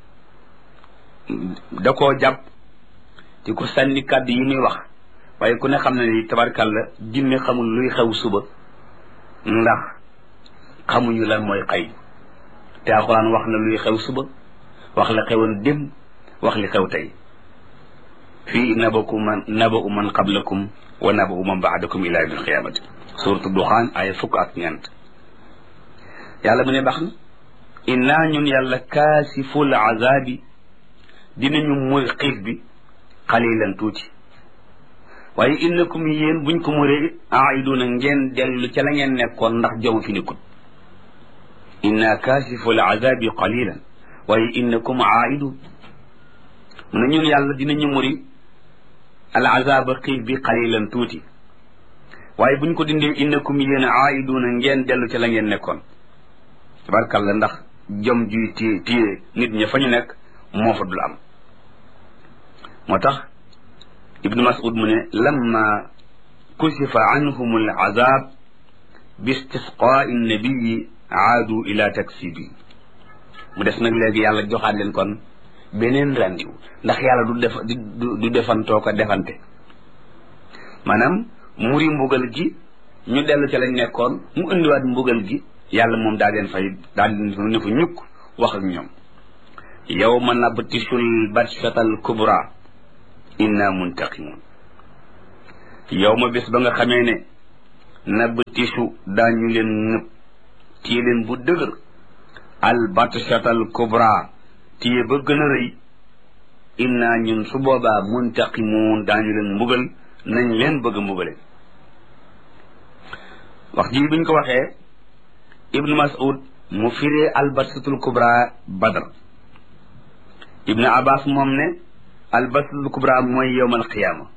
da koo jàpp di ko sànni kàddu yi muy wax waaye ku ne xam na ni tabarkàlla jinne xamul luy xew suba ndax xamuñu lan mooy xëy te alxuraan wax na luy xew suba wax la xewoon dem wax li xew tey fii naba'u man qablakum wa naba'u man ba'dakum ila yawmil qiyaamati suuratu Duxaan ay fukk ak ñeent. yàlla mu ne baax na innaa ñun yàlla kaasiful azaabi dinañu muy xiif bi xalilan tuuti waaye innakum yéen buñ ko muree aaiduuna ngeen dellu ca la ngeen nekkoon ndax jom fi nekkut. inna kaasiful azaabi qalilan waaye innakum aaiduun mu ne ñun yàlla dinañu muri al azaaba xiif bi qalilan tuuti waaye buñ ko dindee innakum yéen aaiduuna ngeen dellu ca la ngeen nekkoon. tabarkalla ndax jom juy téye nit ña fa ñu nekk moo fa dul am. moo tax ibnu mas'ud mu ne lamma kusifa anhum al azab bi istisqaa'i nabiyi aadu ila taksibi. mu des nag léegi yàlla joxaat leen kon beneen rendiw ndax yàlla du defantoo ko defante maanaam muri mbugal gi ñu dellu ca lañ nekkoon mu indiwaat mbugal gi yàlla moom daal leen fay daal leen ne fa ñukk wax ak ñoom yawma nabtishul batshatal kubra inna muntaqimun yawma bis ba nga xamee ne nabtishu daañu leen nëb téye leen bu dëgër al batshatal kubra téye ba gën a rëy inna ñun su boobaa muntaqimun daañu leen mbugal nañ leen bëgg a mbugale wax ji biñ ko waxee ibnu mas'ud mu firee al batshatul kubra badar ibnu abbas moom ne al batshatul kubra mooy yawmal qiyaama